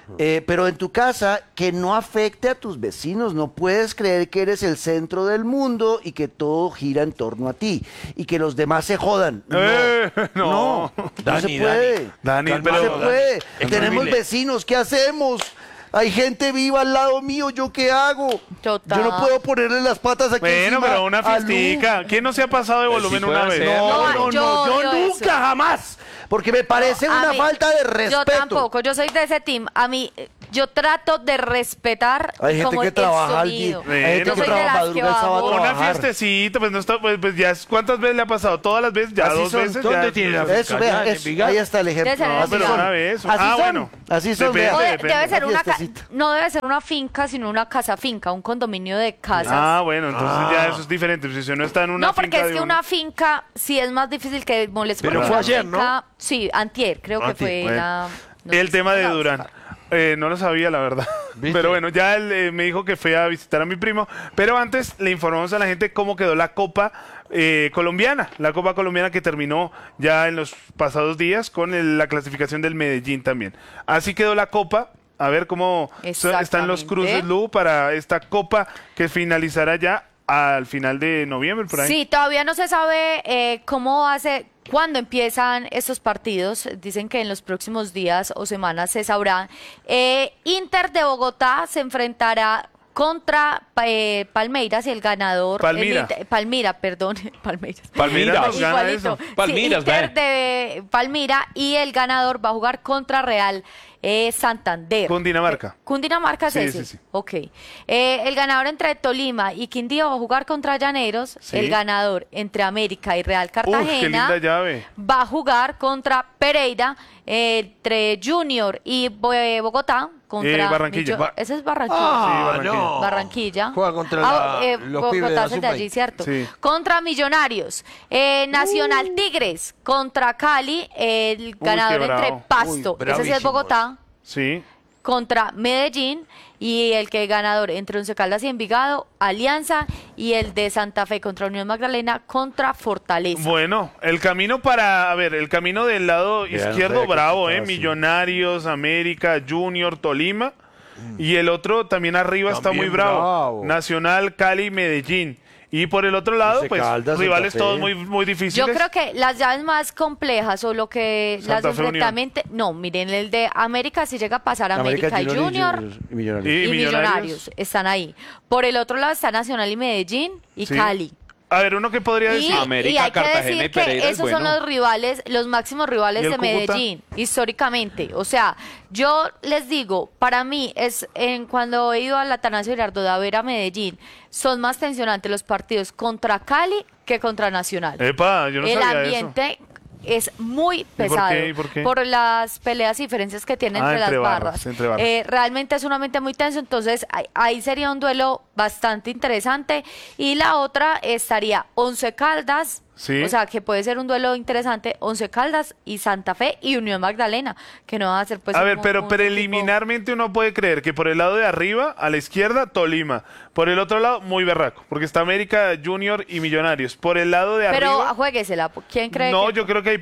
Eh, pero en tu casa, que no afecte a tus vecinos. No puedes creer que eres el centro del mundo y que todo gira en torno a ti. Y que los demás se jodan. No, Eh, no. no, no Dani, se puede. Dani, no pero- se puede. Es Tenemos horrible. vecinos, ¿qué hacemos? Hay gente viva al lado mío, ¿yo qué hago? Total. Yo no puedo ponerle las patas aquí Bueno, encima pero una a Lu. fiestica. ¿Quién no se ha pasado de Pues volumen sí puede una vez? hacer. No, No, no, no, yo yo, odio nunca, eso. jamás. Porque me parece A una mí- falta de respeto. Yo tampoco, yo soy de ese team. A mí, eh, yo trato de respetar Hay gente como que el trabaja al sonido. día. Hay gente Yo que soy de trabaja las que madruga el sábado bajo. a Una trabajar. fiestecita, pues no está, pues, pues ya, ¿cuántas veces le ha pasado? ¿Todas las veces? Ya Así dos son. veces. ¿Dónde ya, tiene la pues, Eso, Allá vea, en eso, Envigado. ahí está el ejemplo. Debe ser en Así pero Envigado. una son. vez. Así Ah, son. bueno. Así son, Depende, vea. No, de- depende. debe ser Una una ca- fiestecita. no debe ser una finca, sino una casa finca, un condominio de casas. Ah, bueno, entonces ya eso es diferente. Si uno está en una no, porque finca es de que un- una finca sí es más difícil que molestar. Pero porque fue una ayer, ¿no? finca- Sí, antier, creo que Antier, fue bueno. la... no El sé tema si de la- Durán. Eh, no lo sabía, la verdad. ¿Viste? Pero bueno, ya él eh, me dijo que fue a visitar a mi primo. Pero antes le informamos a la gente cómo quedó la Copa eh, Colombiana. La Copa Colombiana que terminó ya en los pasados días con el- la clasificación del Medellín también. Así quedó la Copa. A ver cómo so- están los Exactamente. cruces, Lu, para esta Copa que finalizará ya al final de noviembre, por ahí. Sí, todavía no se sabe eh, cómo hace, cuándo empiezan estos partidos. Dicen que en los próximos días o semanas se sabrá. Eh, Inter de Bogotá se enfrentará contra eh, Palmeiras y el ganador... Palmira. el Inter- Palmira, perdón. Palmeiras. Palmira nos gana Igualito. eso. Sí, Palmiras, Inter ve. de Palmira y el ganador va a jugar contra Real eh, Santander. Cundinamarca. Eh, Cundinamarca es Sí, ese. sí, sí. Ok. Eh, el ganador entre Tolima y Quindío va a jugar contra Llaneros. Sí. El ganador entre América y Real Uf, qué Cartagena linda llave. va a jugar contra Pereira, eh, entre Junior y Bo- eh, Bogotá. Contra Eh, Barranquilla. Millo- Ba- Ese es Barranquilla. Sí, Ah, Barranquilla. no. Barranquilla. Juega contra Ah, la- eh, los pibes de Bogotá la es de sub allí, veinte. ¿cierto? Sí. Contra Millonarios. Eh, Nacional Tigres contra Cali. El ganador qué bravo. entre Pasto. Uy, Ese sí es bravísimos. Bogotá. Sí. Contra Medellín. Y el que ganador entre Once Caldas y Envigado, Alianza. Y el de Santa Fe contra Unión Magdalena contra Fortaleza. Bueno, el camino para, a ver, el camino del lado Ya, no izquierdo, sabía que bravo, estaba ¿eh? así. Millonarios, América, Junior, Tolima. Y el otro también arriba está muy También bravo. bravo. Nacional, Cali, Medellín. Y por el otro lado, Once pues, Caldas, rivales Santa Fe. todos muy, muy difíciles. Yo creo que las llaves más complejas o lo que Santa las Fe, Unión. enfrentamientos, no, miren, el de América si llega a pasar América, y Junior, y Millonarios. Y y, Millonarios. Millonarios están ahí. Por el otro lado está Nacional y Medellín y Sí. Cali. A ver, uno que podría Y, decir. América, y hay que Cartagena decir y que Pereira es esos son bueno. los rivales, los máximos rivales ¿Y el de Cúcuta? Medellín, históricamente. O sea, yo les digo, para mí, es en cuando he ido al Atanasio Girardot a ver a Medellín, son más tensionantes los partidos contra Cali que contra Nacional. Epa, yo no el sabía ambiente es muy por pesado qué? ¿Y por qué? las peleas y diferencias que tienen Ah, entre, entre las barras, barras. entre barras. Eh, realmente es un ambiente muy tenso, entonces ahí, ahí sería un duelo bastante interesante. Y la otra estaría Once Caldas, Sí. o sea que puede ser un duelo interesante, Once Caldas y Santa Fe y Unión Magdalena, que no va a ser pues A un- ver, pero un preliminarmente uno puede creer que por el lado de arriba, a la izquierda, Tolima. Por el otro lado, muy berraco, porque está América, Junior y Millonarios. Por el lado de equipo. Pero arriba... jueguesela, ¿quién cree No, que...? yo creo que ahí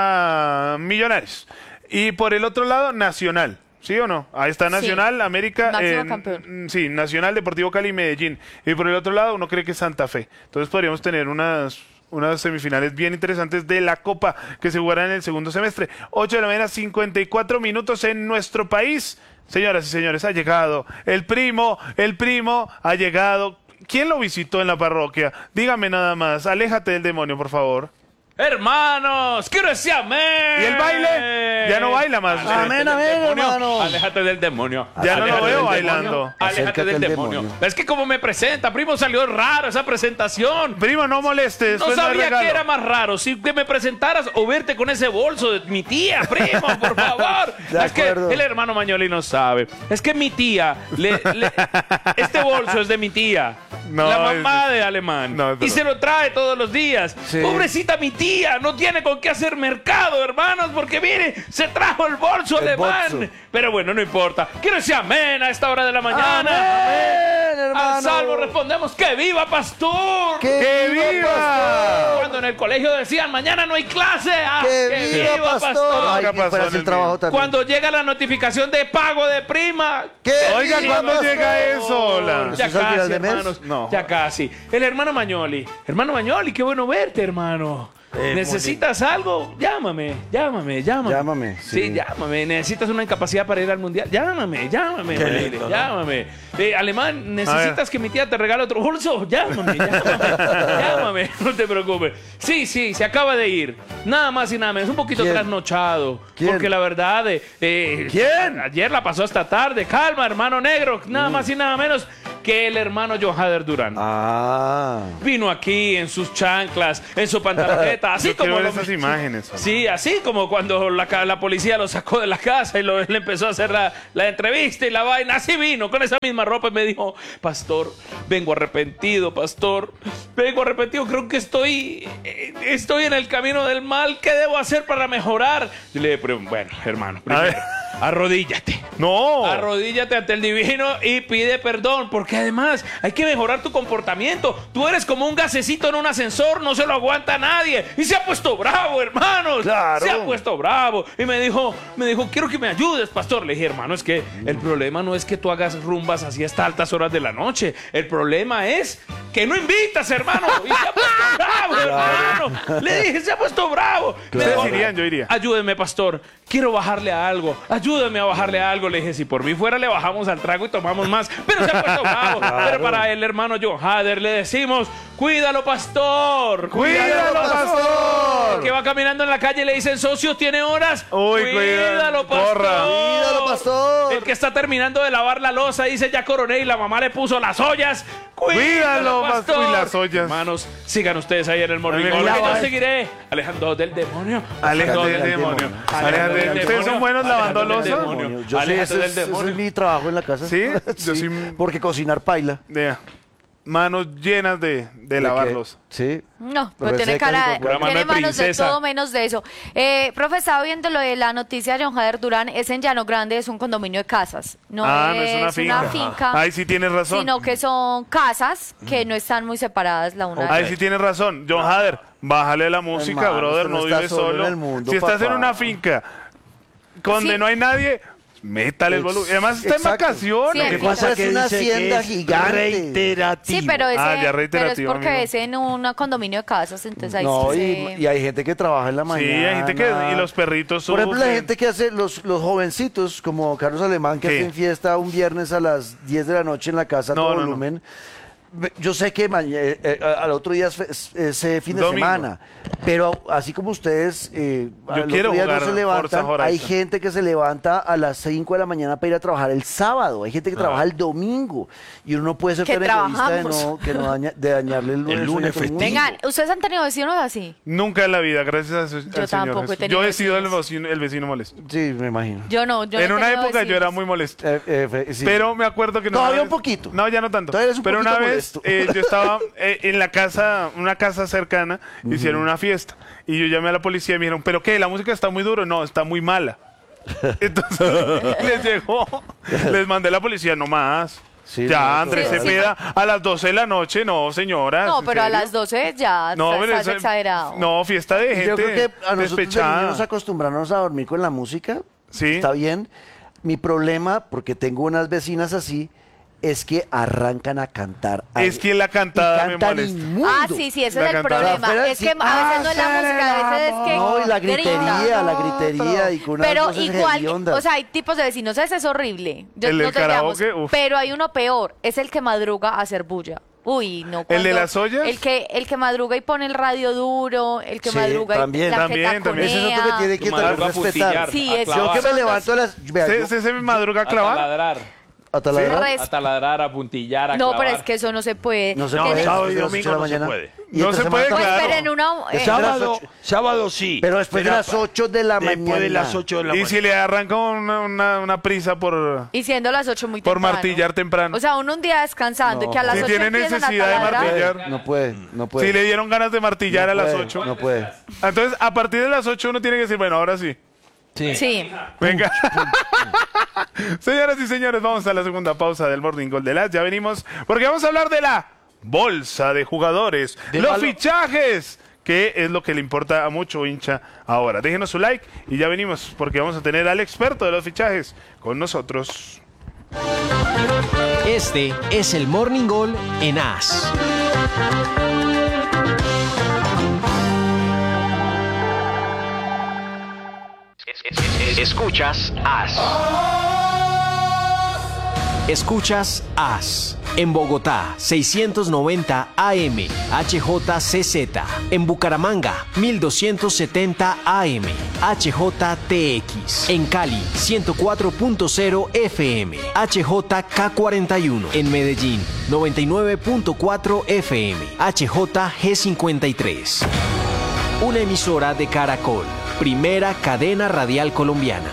pasa Millonarios. Y por el otro lado, Nacional. ¿Sí o no? Ahí está Nacional, América. Máximo eh, campeón. mm, Sí, Nacional, Deportivo Cali y Medellín. Y por el otro lado, uno cree que es Santa Fe. Entonces podríamos tener unas, unas semifinales bien interesantes de la Copa que se jugarán en el segundo semestre. ocho de la mañana, cincuenta y cuatro minutos en nuestro país. Señoras y señores, ha llegado el primo, el primo ha llegado. ¿Quién lo visitó en la parroquia? Dígame nada más. Aléjate del demonio, por favor. Hermanos, quiero decir amén. ¿Y el baile? Ya no baila más. usted. Amén, del amén, demonio. hermano. Aléjate del demonio. Ya no lo Aléjate veo del bailando. demonio. Aléjate Acércate del al demonio. demonio. Es que como me presenta, primo, salió raro esa presentación. Primo, no moleste. No Después no hay sabía regalo. que era más raro, si que me presentaras o verte con ese bolso de mi tía, primo, por favor. De es que acuerdo. el hermano Mañoli no sabe. Es que mi tía, le- le- este bolso es de mi tía, No, la mamá es- de Alemán, no, es y verdad. se lo trae todos los días. Sí. Pobrecita mi tía, no tiene con qué hacer mercado, hermanos, porque mire, se trajo el bolso El alemán. bolso. Pero bueno, no importa. Quiero decir amén a esta hora de la mañana. Amén, hermano. hermano. Al salvo respondemos que viva Pastor. ¡Que, ¡Que viva, viva! Pastor! Cuando en el colegio decían mañana no hay clase. ¡Ah, ¡Que, viva, Pastor! Ay, ¿Qué que pasó fuera en así el el trabajo mío? también. Cuando llega la notificación de pago de prima. ¡Que Oiga, viva, ¿cuándo Pastor! llega eso? Hola. Ya ¿Eso es al final casi, de mes? hermanos. No. Ya casi. El hermano Mañoli. Hermano Mañoli, qué bueno verte, hermano. Eh, ¿Necesitas algo? Llámame, llámame, llámame. Llámame, Sí, sí. llámame. ¿Necesitas una incapacidad para ir al mundial? Llámame, llámame. Qué Mañoli, lindo, ¿no? Llámame. Eh, Alemán, ¿necesitas que mi tía te regale otro bolso? Llámame, llámame. Llámame, no te preocupes. Sí, sí, se acaba de ir. Nada más y nada menos. Un poquito ¿Quién? trasnochado. ¿Quién? Porque la verdad, eh, eh, ¿Quién? ayer la pasó hasta tarde. Calma, hermano negro. Nada más y nada menos que el hermano John Hader Durán. Ah. Vino aquí en sus chanclas, en su pantaloneta, así Yo quiero como ver lo- esas imágenes. Sí, así como cuando la, ca- la policía lo sacó de la casa y lo- le empezó a hacer la, la entrevista y la vaina. Así vino, con esa misma ropa y me dijo, pastor, vengo arrepentido, pastor, vengo arrepentido, creo que estoy, eh, estoy en el camino del mal. ¿Qué debo hacer para mejorar? Y le dije, "Pero, bueno, hermano, primero, ver. arrodíllate. No. Arrodíllate ante el divino y pide perdón, porque además hay que mejorar tu comportamiento. Tú eres como un gasecito en un ascensor, no se lo aguanta nadie. Y se ha puesto bravo, hermanos. Claro. Se ha puesto bravo. Y me dijo, me dijo, quiero que me ayudes, pastor. Le dije, hermano, es que el problema no es que tú hagas rumbas así hasta altas horas de la noche. El problema es que no invitas, hermano. Y se ha puesto bravo, hermano. Le dije, se ha puesto bravo. Me Ustedes dijo, irían, yo iría. ayúdeme, pastor. Quiero bajarle a algo. Ayúdame a bajarle a algo. Le dije, si por mí fuera, le bajamos al trago y tomamos más. Pero se ha puesto bravo. Pero para el hermano John Hader le decimos, cuídalo, pastor. ¡Cuídalo, pastor! El que va caminando en la calle y le dicen, socio, ¿tiene horas? Uy, cuídalo, cuidado, pastor. corra. Cuídalo, pastor. El que está terminando de lavar la loza dice, ya coroné y la mamá le puso las ollas. Cuídalo, Cuídalo, pastor. pastor. Y las ollas. Hermanos, sigan ustedes ahí en el Morning Ay, Call, mira, que yo va. seguiré alejando del demonio. Alejandro Alejandro del del demonio. demonio. Alejandro del- Alejandro ¿Ustedes del son buenos lavando Alejandro del losa? demonio. Yo sí, Aléjate ese del es, ese demonio. es mi trabajo en la casa. ¿Sí? Yo sí. Porque cocinar paila. Vea, manos llenas de, de ¿De lavarlos. qué? Sí. No, pero Resecas tiene y cara, con pura mano tiene de manos de princesa. todo menos de eso. Eh, profe, estaba viendo lo de la noticia de John Hader Durán, es en Llano Grande, es un condominio de casas. No, ah, no es, es una finca. finca, Ahí sí tienes razón. sino que son casas que no están muy separadas la una de la Ahí otra. sí tienes razón. John Hader, bájale la música, Hermano, brother, usted no no está vives solo solo. en el mundo, si estás en papá. una finca donde Sí. no hay nadie, métale el Ex- volumen. Además está en exacto. vacaciones. Sí, Lo que entiendo. pasa es que Es una dice hacienda que es gigante. reiterativo. Sí, pero, ese, Ah, ya pero es reiterativo, porque amigo. es en un condominio de casas, entonces ahí No, sí y, se- y hay gente que trabaja en la Sí, mañana. hay gente que. Y los perritos Por ejemplo, la sufren. gente que hace, los, los jovencitos, como Carlos Alemán, que Sí. hacen fiesta un viernes a las diez de la noche en la casa a No, todo no, no. volumen. Ve- Yo sé que ma- eh, eh, al otro día es, fe- es- ese fin de Domingo. semana, pero así como ustedes eh, al quiero otro día no jugar se Forza levantan, Horizon. hay gente que se levanta a las cinco de la mañana para ir a trabajar el sábado, hay gente que trabaja el domingo y uno no puede ser Que tan egoísta de, trabajamos. no, que no daña- de dañarle el lunes, El lunes a todo mundo. festivo. Vengan, ¿ustedes han tenido vecinos así? Nunca en la vida, gracias a su, al Señor tampoco he Jesús. tenido Yo he sido el vecinos. vecino, el vecino molesto. Sí, me imagino. Yo no, yo no en he una tenido época yo vecinos. era muy molesto. Eh, eh, fe- sí. Pero me acuerdo que no. Todavía una un vez- poquito. No, ya no tanto. Todavía eres un Pero poquito una vez molesto. eh, yo estaba eh, en la casa, una casa cercana, hicieron una fiesta. Y yo llamé a la policía y me dijeron, ¿pero qué? ¿La música está muy duro? No, está muy mala. Entonces les llegó, les mandé a la policía, no más. Sí, ya, no, Andrés sí, sí. Cepeda, a las doce de la noche, no, señora. No, ¿en pero a serio? las doce ya No, estás, pero estás eso- exagerado. No, fiesta de gente Yo creo que a nosotros de despechada. niños acostumbrarnos a dormir con la música, Sí. está bien. Mi problema, porque tengo unas vecinas así, es que arrancan a cantar. Es que la cantada y me cantan molesta. inmundo. Ah, sí, sí, ese La es el cantada. problema. Afuera, Es sí. que a veces no es la Ah, música, a veces es que No, y la gritería, gritan. la gritería y con unas Pero voces igual, hediondas. o sea, hay tipos de vecinos, ese es horrible. Yo- El no del te digamos, karaoke, uf. pero hay uno peor, es el que madruga a hacer bulla. Uy, no. ¿El de cuando- las ollas? El que, el que madruga y pone el radio duro, el que Sí, madruga también, y la también, que también. Ese es otro que taconea. tiene que Madruga también a respetar. puntillar, Sí, a es- Yo clavar, que me levanto a las... vea, ¿Se, yo- se, se me madruga a a clavar? taladrar, ¿A taladrar? Res- a taladrar, a puntillar, a No, clavar. pero es que eso no se puede. No se No, puede. sábado y después de las domingo ocho de la no se mañana. puede. Y No entre se semana puede, Pues, claro. pero en una... eh, Sábado, sábado sí. Pero después de Pero las ocho de la después mañana. de las ocho de la Y mañana. si le arranca una, una, una prisa por, y siendo las ocho muy por temprano. martillar temprano. O sea, uno un día descansando No. y que a las Si ocho tiene empiezan a necesidad de taladrar. martillar. No puede, no puede. Si le dieron ganas de martillar No a las puede, ocho. No puede. Entonces, a partir de las ocho uno tiene que decir, bueno, ahora sí. Sí. Sí. Venga. Señoras y señores, vamos a la segunda pausa del Morning Call de las. Ya venimos porque vamos a hablar de la bolsa de jugadores, De los valo- fichajes, que es lo que le importa a mucho hincha ahora. Déjenos su like y ya venimos porque vamos a tener al experto de los fichajes con nosotros. Este es el Morning Call en A S. Escuchas A S. Escuchas A S. En Bogotá, seiscientos noventa A M, H J C Z. En Bucaramanga, mil doscientos setenta A M, H J T X. En Cali, ciento cuatro punto cero F M, H J K cuarenta y uno. En Medellín, noventa y nueve punto cuatro F M, H J G cincuenta y tres. Una emisora de Caracol, primera cadena radial colombiana.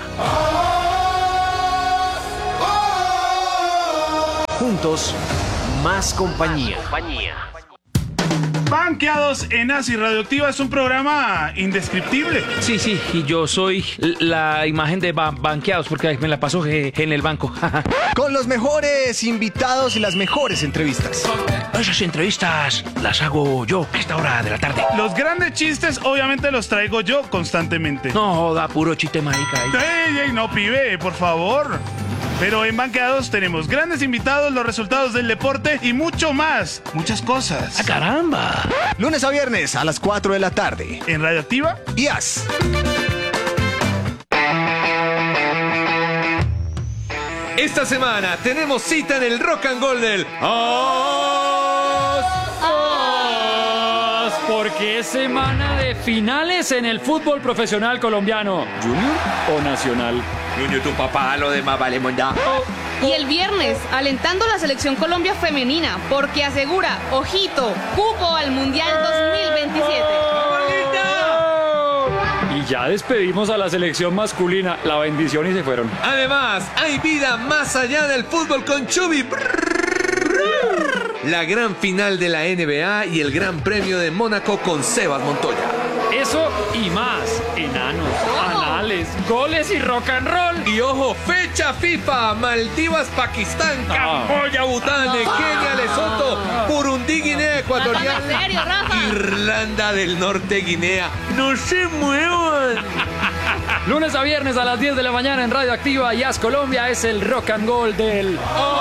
Juntos, más compañía. Banqueados en A S y Radioactiva es un programa indescriptible. Sí, sí, y yo soy la imagen de ba- banqueados porque me la paso je- en el banco. Con los mejores invitados y las mejores entrevistas. Esas entrevistas las hago yo a esta hora de la tarde. Los grandes chistes obviamente los traigo yo constantemente. No, da puro chiste marica ahí. Ey, ey, no, pibe, por favor. Pero en Banqueados tenemos grandes invitados, los resultados del deporte y mucho más. Muchas cosas. ¡Ah, caramba! Lunes a viernes a las cuatro de la tarde. En Radioactiva. Y A S. Esta semana tenemos cita en el Rock and Roll del Porque es semana de finales en el fútbol profesional colombiano. ¿Junior o nacional? Junior, tu papá, lo demás vale mondá. Y el viernes, alentando a la selección Colombia femenina, porque asegura, ojito, cupo al Mundial dos mil veintisiete. Y ya despedimos a la selección masculina. La bendición y se fueron. Además, hay vida más allá del fútbol con Chubi. La gran final de la N B A y el Gran Premio de Mónaco con Sebas Montoya. Eso y más. Enanos, anales, goles y rock and roll. Y ojo, fecha FIFA, Maldivas, Pakistán, Camboya, Bután, Kenia, Lesoto, Burundi, Guinea Ecuatorial, ¿En serio, Rafa? Irlanda del Norte, Guinea. ¡No se muevan! Lunes a viernes a las diez de la mañana en Radio Activa y A S Colombia es el rock and roll del...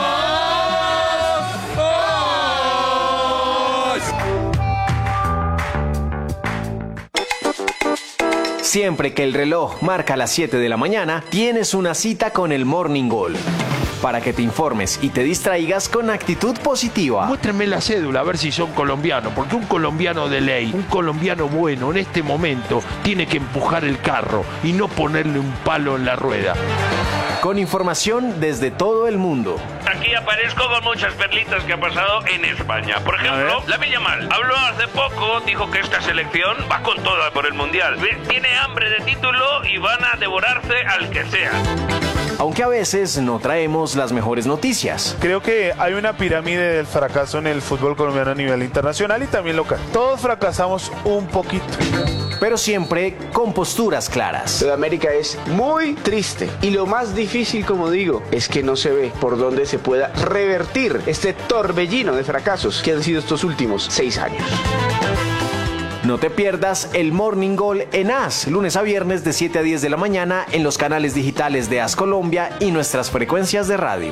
Siempre que el reloj marca las siete de la mañana, tienes una cita con el Morning Call. Para que te informes y te distraigas con actitud positiva. Muéstrenme la cédula a ver si son colombianos, porque un colombiano de ley, un colombiano bueno en este momento tiene que empujar el carro y no ponerle un palo en la rueda. Con información desde todo el mundo. Aquí aparezco con muchas perlitas que ha pasado en España. Por ejemplo, la Villamal habló hace poco, dijo que esta selección va con toda por el Mundial. Tiene hambre de título y van a devorarse al que sea. Aunque a veces no traemos las mejores noticias. Creo que hay una pirámide del fracaso en el fútbol colombiano a nivel internacional y también local. Todos fracasamos un poquito. Pero siempre con posturas claras. Sudamérica es muy triste y lo más difícil, como digo, es que no se ve por dónde se pueda revertir este torbellino de fracasos que han sido estos últimos seis años. No te pierdas el Morning Call en A S, lunes a viernes de siete a diez de la mañana en los canales digitales de A S Colombia y nuestras frecuencias de radio.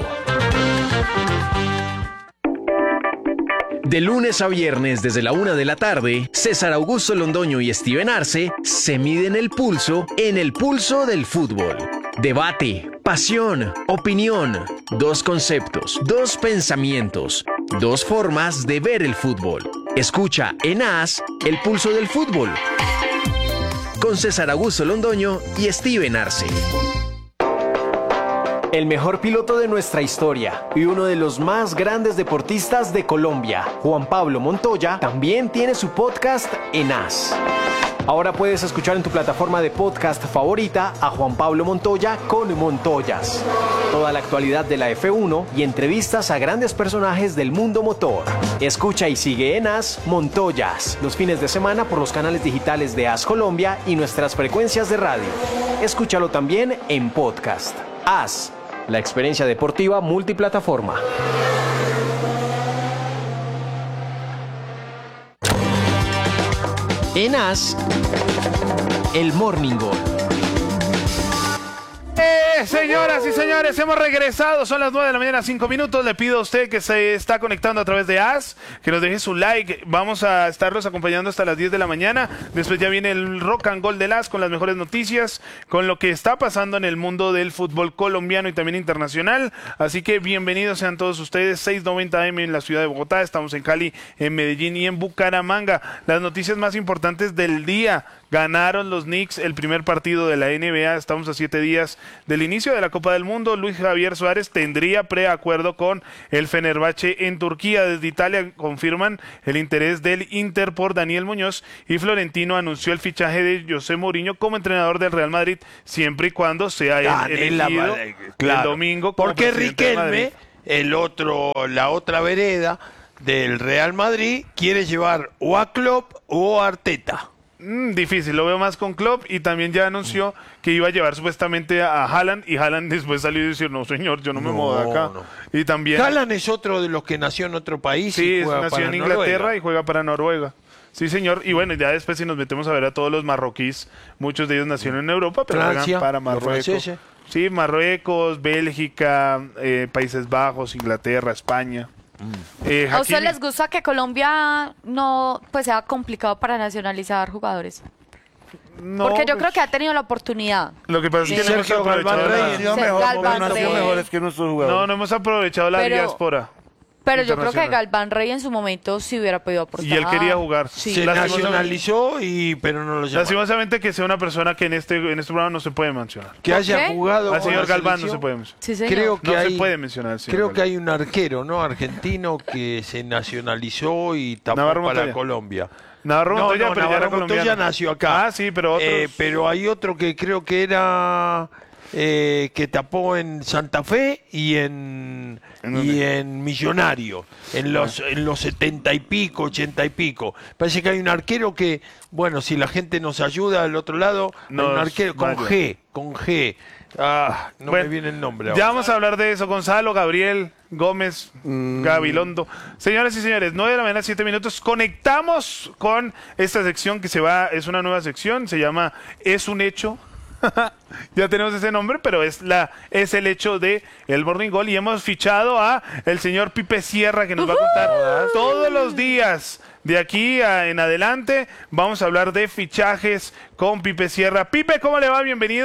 De lunes a viernes desde la una de la tarde, César Augusto Londoño y Steven Arce se miden el pulso en el pulso del fútbol. Debate, pasión, opinión, dos conceptos, dos pensamientos, dos formas de ver el fútbol. Escucha en A S el pulso del fútbol con César Augusto Londoño y Steven Arce. El mejor piloto de nuestra historia y uno de los más grandes deportistas de Colombia, Juan Pablo Montoya, también tiene su podcast en A S. Ahora puedes escuchar en tu plataforma de podcast favorita a Juan Pablo Montoya con Montoyas. Toda la actualidad de la F uno y entrevistas a grandes personajes del mundo motor. Escucha y sigue en A S Montoyas los fines de semana por los canales digitales de A S Colombia y nuestras frecuencias de radio. Escúchalo también en podcast. As, la experiencia deportiva multiplataforma. En As, el Morning Gol. Eh, señoras y señores, hemos regresado. Son las nueve de la mañana, cinco minutos. Le pido a usted que se está conectando a través de As, que nos deje su like. Vamos a estarlos acompañando hasta las diez de la mañana. Después ya viene el Rock and Gold del As con las mejores noticias, con lo que está pasando en el mundo del fútbol colombiano y también internacional. Así que bienvenidos sean todos ustedes. seiscientos noventa A M en la ciudad de Bogotá. Estamos en Cali, en Medellín y en Bucaramanga. Las noticias más importantes del día. Ganaron los Knicks el primer partido de la N B A. Estamos a siete días del inicio de la Copa del Mundo. Luis Javier Suárez tendría preacuerdo con el Fenerbahce en Turquía. Desde Italia confirman el interés del Inter por Daniel Muñoz, y Florentino anunció el fichaje de José Mourinho como entrenador del Real Madrid, siempre y cuando sea él elegido claro. el domingo como porque presidente de Madrid. Riquelme, el otro, la otra vereda del Real Madrid, quiere llevar o a Klopp o a Arteta. Mm, difícil, lo veo más con Klopp, y también ya anunció que iba a llevar supuestamente a Haaland, y Haaland después salió y decir, no señor, yo no me No, muevo de acá. no. Y también Haaland es otro de los que nació en otro país. sí, y juega nació para en Inglaterra Noruega. y juega para Noruega. Sí, señor. Y bueno, ya después si nos metemos a ver a todos los marroquíes, muchos de ellos nacieron en Europa, pero Francia, juegan para los Marruecos. franceses. Sí, Marruecos, Bélgica, eh, Países Bajos, Inglaterra, España. Eh, ¿A ustedes Hakimi- les gusta que Colombia no pues sea complicado para nacionalizar jugadores? No, Porque yo pues, creo que ha tenido la oportunidad. Lo que pasa es que Sí. no hemos Sergio aprovechado Galván la- Reyes. Ha sido Sí, mejor, Galván porque no han sido Reyes. mejores que nuestros jugadores. No, no hemos aprovechado la Pero- diáspora. Pero yo creo que internacional. Galván Rey en su momento sí hubiera podido aportar. Y él quería jugar. Sí. Se Lastimosamente- nacionalizó, y pero no lo llamaron. Lastimosamente que sea una persona que en este, en este programa no se puede mencionar. Que haya qué? jugado Al con señor la Galván no selección. se puede mencionar. Sí, señor. Creo que No hay, se puede mencionar al señor creo que Galván. hay un arquero, ¿no? Argentino que se nacionalizó y tapó Navarro para Montoya. Colombia. Navarro no, Montoya, no, pero ya era Navarro Montoya colombiano. nació acá. Ah, sí, pero otros... Eh, pero hay otro que creo que era eh, que tapó en Santa Fe y en ¿En y dónde? en Millonario, en los en los setenta y pico, ochenta y pico. Parece que hay un arquero que, bueno, si la gente nos ayuda al otro lado, hay Nos un arquero con vaya. G, con G. Ah, no Bueno, me viene el nombre Ya ahora. vamos a hablar de eso. Gonzalo, Gabriel, Gómez, Mm. Gabilondo. Señoras y señores, nueve de la mañana, siete minutos. Conectamos con esta sección que se va, es una nueva sección, se llama Es un hecho. Ya tenemos ese nombre, pero es la es el hecho de el Morning Goal, y hemos fichado a el señor Pipe Sierra, que nos va a contar todos los días de aquí a- en adelante. Vamos a hablar de fichajes con Pipe Sierra. Pipe, ¿cómo le va? Bienvenido.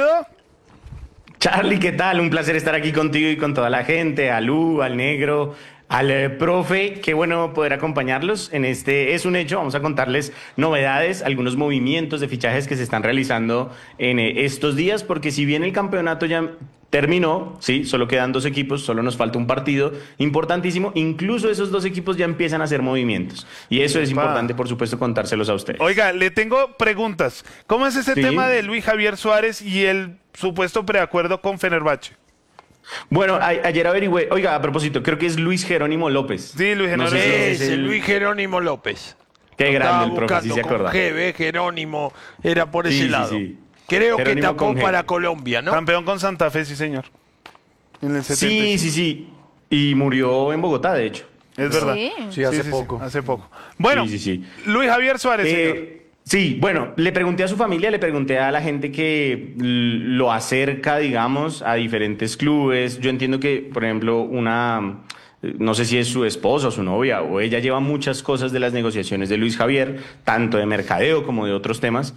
Charlie, ¿qué tal? Un placer estar aquí contigo y con toda la gente, a Lu, al Negro, al eh, profe. Qué bueno poder acompañarlos en este Es un Hecho. Vamos a contarles novedades, algunos movimientos de fichajes que se están realizando en eh, estos días, porque si bien el campeonato ya terminó, sí, solo quedan dos equipos, solo nos falta un partido importantísimo, incluso esos dos equipos ya empiezan a hacer movimientos. Y eso es Epa. importante, por supuesto, contárselos a ustedes. Oiga, le tengo preguntas. ¿Cómo es ese Sí. tema de Luis Javier Suárez y el supuesto preacuerdo con Fenerbahce? Bueno, a- ayer averigüé, oiga, a propósito, creo que es Luis Jerónimo López. Sí, Luis No Jerónimo sé si ese Es es el el- Luis Jerónimo López. Qué Lo grande estaba el profe, sí buscando se con acuerda. G, ¿ves? Jerónimo era por ese Sí, sí, lado. sí. Creo Jerónimo que tapó con G. para Colombia, ¿no? Campeón con Santa Fe, sí, señor. En el setenta y cinco. Sí, sí, sí. Y murió en Bogotá, de hecho. Es verdad. Sí. Sí, hace poco. hace poco. Bueno, Sí, sí, sí. Luis Javier Suárez, Eh, señor. Sí, bueno, le pregunté a su familia, le pregunté a la gente que l- lo acerca, digamos, a diferentes clubes. Yo entiendo que, por ejemplo, una, eh, no sé si es su esposa o su novia, o ella lleva muchas cosas de las negociaciones de Luis Javier, tanto de mercadeo como de otros temas.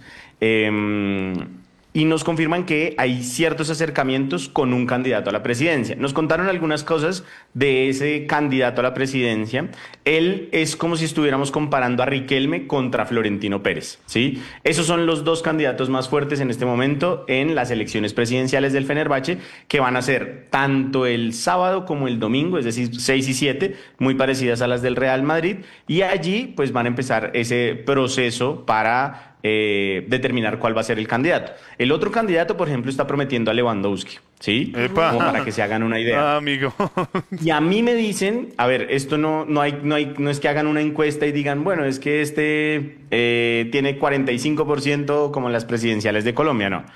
Eh, y nos confirman que hay ciertos acercamientos con un candidato a la presidencia. Nos contaron algunas cosas de ese candidato a la presidencia. Él es como si estuviéramos comparando a Riquelme contra Florentino Pérez, ¿sí? Esos son los dos candidatos más fuertes en este momento en las elecciones presidenciales del Fenerbahce, que van a ser tanto el sábado como el domingo, es decir, seis y siete, muy parecidas a las del Real Madrid, y allí pues van a empezar ese proceso para Eh, determinar cuál va a ser el candidato. El otro candidato, por ejemplo, está prometiendo a Lewandowski, ¿sí? Epa. Como para que se hagan una idea. Ah, amigo. Y a mí me dicen, a ver, esto no, no, hay, no, hay, no es que hagan una encuesta y digan, bueno, es que este eh, tiene cuarenta y cinco por ciento como en las presidenciales de Colombia, no.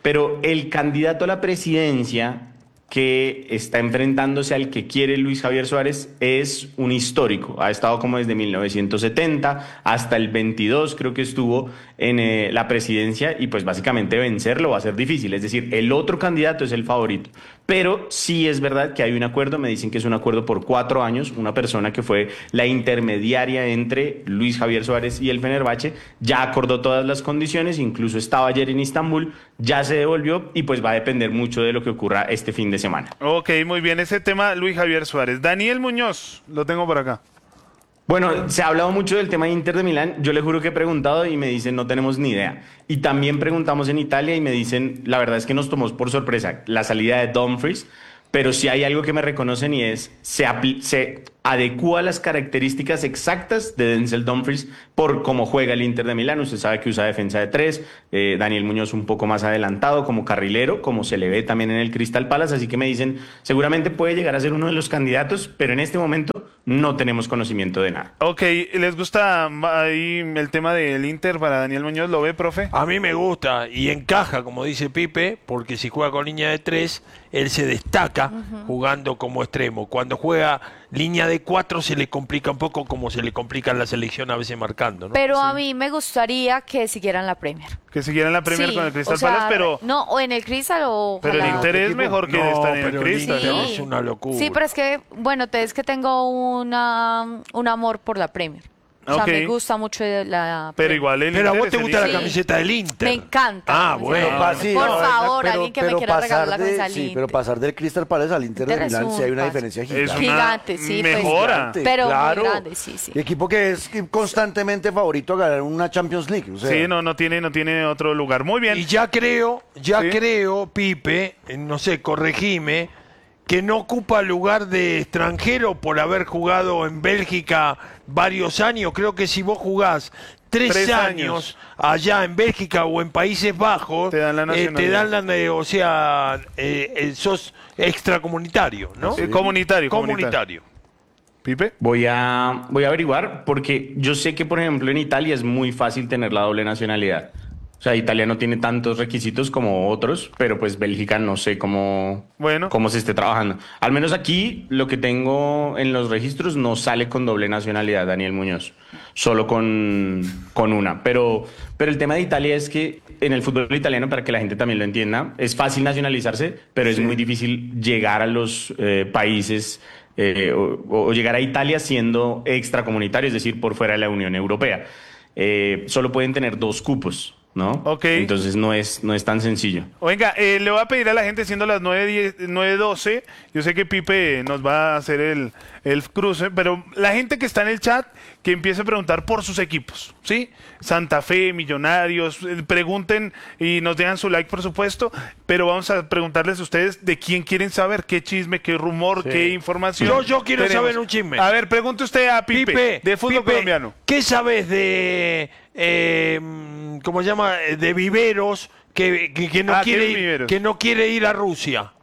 Pero el candidato a la presidencia que está enfrentándose al que quiere Luis Javier Suárez es un histórico. Ha estado como desde mil novecientos setenta hasta el veintidós, creo que estuvo en eh, la presidencia, y pues básicamente vencerlo va a ser difícil. Es decir, el otro candidato es el favorito. Pero sí es verdad que hay un acuerdo, me dicen que es un acuerdo por cuatro años, una persona que fue la intermediaria entre Luis Javier Suárez y el Fenerbahce, ya acordó todas las condiciones, incluso estaba ayer en Istambul, ya se devolvió y pues va a depender mucho de lo que ocurra este fin de semana. Ok, muy bien, ese tema Luis Javier Suárez. Daniel Muñoz, lo tengo por acá. Bueno, se ha hablado mucho del tema de Inter de Milán. Yo le juro que he preguntado y me dicen no tenemos ni idea. Y también preguntamos en Italia y me dicen, la verdad es que nos tomó por sorpresa la salida de Dumfries, pero sí hay algo que me reconocen y es, se, se adecúa a las características exactas de Denzel Dumfries por cómo juega el Inter de Milán. Usted sabe que usa defensa de tres, eh, Daniel Muñoz un poco más adelantado como carrilero, como se le ve también en el Crystal Palace, así que me dicen, seguramente puede llegar a ser uno de los candidatos, pero en este momento no tenemos conocimiento de nada. Ok, ¿les gusta ahí el tema del Inter para Daniel Muñoz? ¿Lo ve, profe? A mí me gusta y encaja, como dice Pipe, porque si juega con línea de tres, él se destaca uh-huh. jugando como extremo. Cuando juega línea de cuatro se le complica un poco, como se le complica en la selección a veces marcando, ¿no? Pero sí. a mí me gustaría que siguieran la Premier. Que siguieran la Premier sí, con el Crystal o sea, Palace, pero... No, o en el Crystal o... Pero el Inter es mejor que no, estar en el pero Crystal, el Inter ¿no? es una locura. Sí, pero es que, bueno, te es que tengo una, un amor por la Premier. O sea, okay. me gusta mucho la... Pero igual el Pero a Inter vos te gusta la sí. camiseta del Inter. Me encanta. Ah, bueno. Pero, sí, por no, favor, pero, alguien que pero me quiera regalar la de, camisa del Sí, Inter. pero pasar del Crystal Palace al Inter, Inter de Milán sí hay una diferencia gigante. Es una gigante, sí. mejora. Pues, pero claro. muy grande, sí, sí. Y equipo que es constantemente favorito a ganar una Champions League. O sea. Sí, no, no tiene, no tiene otro lugar. Muy bien. Y ya creo, ya sí. creo, Pipe, no sé, corregime, que no ocupa lugar de extranjero por haber jugado en Bélgica varios años. Creo que si vos jugás tres, tres años, años allá en Bélgica o en Países Bajos, te dan la eh, te dan nacionalidad. la, o sea, eh, eh, sos extracomunitario, ¿no? Sí. Comunitario, comunitario. comunitario. ¿Pipe? Voy a, voy a averiguar porque yo sé que, por ejemplo, en Italia es muy fácil tener la doble nacionalidad. O sea, Italia no tiene tantos requisitos como otros, pero pues Bélgica no sé cómo, bueno. cómo se esté trabajando. Al menos aquí lo que tengo en los registros no sale con doble nacionalidad, Daniel Muñoz, solo con, con una. Pero, pero el tema de Italia es que en el fútbol italiano, para que la gente también lo entienda, es fácil nacionalizarse, pero sí. es muy difícil llegar a los eh, países eh, o, o llegar a Italia siendo extracomunitario, es decir, por fuera de la Unión Europea. Eh, solo pueden tener dos cupos, ¿no? Ok. Entonces no es, no es tan sencillo. Venga, eh, le voy a pedir a la gente, siendo las nueve doce, yo sé que Pipe nos va a hacer el, el cruce, pero la gente que está en el chat, que empiece a preguntar por sus equipos, ¿sí? Santa Fe, Millonarios, eh, pregunten y nos dejan su like, por supuesto, pero vamos a preguntarles a ustedes de quién quieren saber, qué chisme, qué rumor, sí. qué información. Yo, yo quiero tenemos. saber un chisme. A ver, pregunte usted a Pipe, Pipe de fútbol Pipe, colombiano. ¿Qué sabes de... Eh, ¿cómo se llama? De Viveros que, que, que no ah, quiere ir, que no quiere ir a Rusia.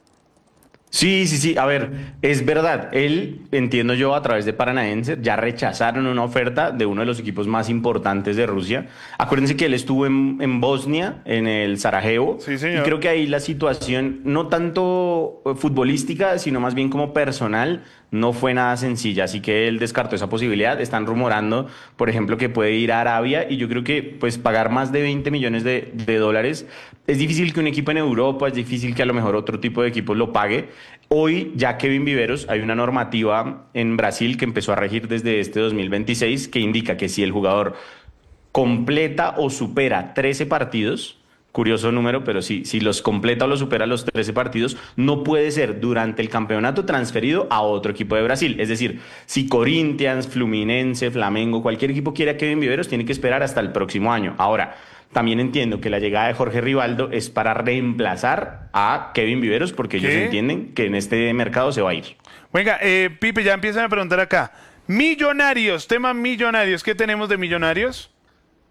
Sí, sí, sí. A ver, es verdad. Él, entiendo yo, a través de Paranaense, ya rechazaron una oferta de uno de los equipos más importantes de Rusia. Acuérdense que él estuvo en, en Bosnia, en el Sarajevo. Sí, señor. Y creo que ahí la situación, no tanto futbolística, sino más bien como personal, no fue nada sencilla. Así que él descartó esa posibilidad. Están rumorando, por ejemplo, que puede ir a Arabia. Y yo creo que pues pagar más de veinte millones de, de dólares es difícil que un equipo en Europa, es difícil que a lo mejor otro tipo de equipos lo pague. Hoy, ya Kevin Viveros, hay una normativa en Brasil que empezó a regir desde este dos mil veintiséis que indica que si el jugador completa o supera trece partidos, curioso número, pero sí, si los completa o los supera los trece partidos, no puede ser durante el campeonato transferido a otro equipo de Brasil. Es decir, si Corinthians, Fluminense, Flamengo, cualquier equipo quiere a Kevin Viveros, tiene que esperar hasta el próximo año. Ahora, también entiendo que la llegada de Jorge Rivaldo es para reemplazar a Kevin Viveros, porque ¿Qué? ellos entienden que en este mercado se va a ir. Venga, eh, Pipe, ya empiezan a preguntar acá. Millonarios, tema Millonarios. ¿Qué tenemos de Millonarios?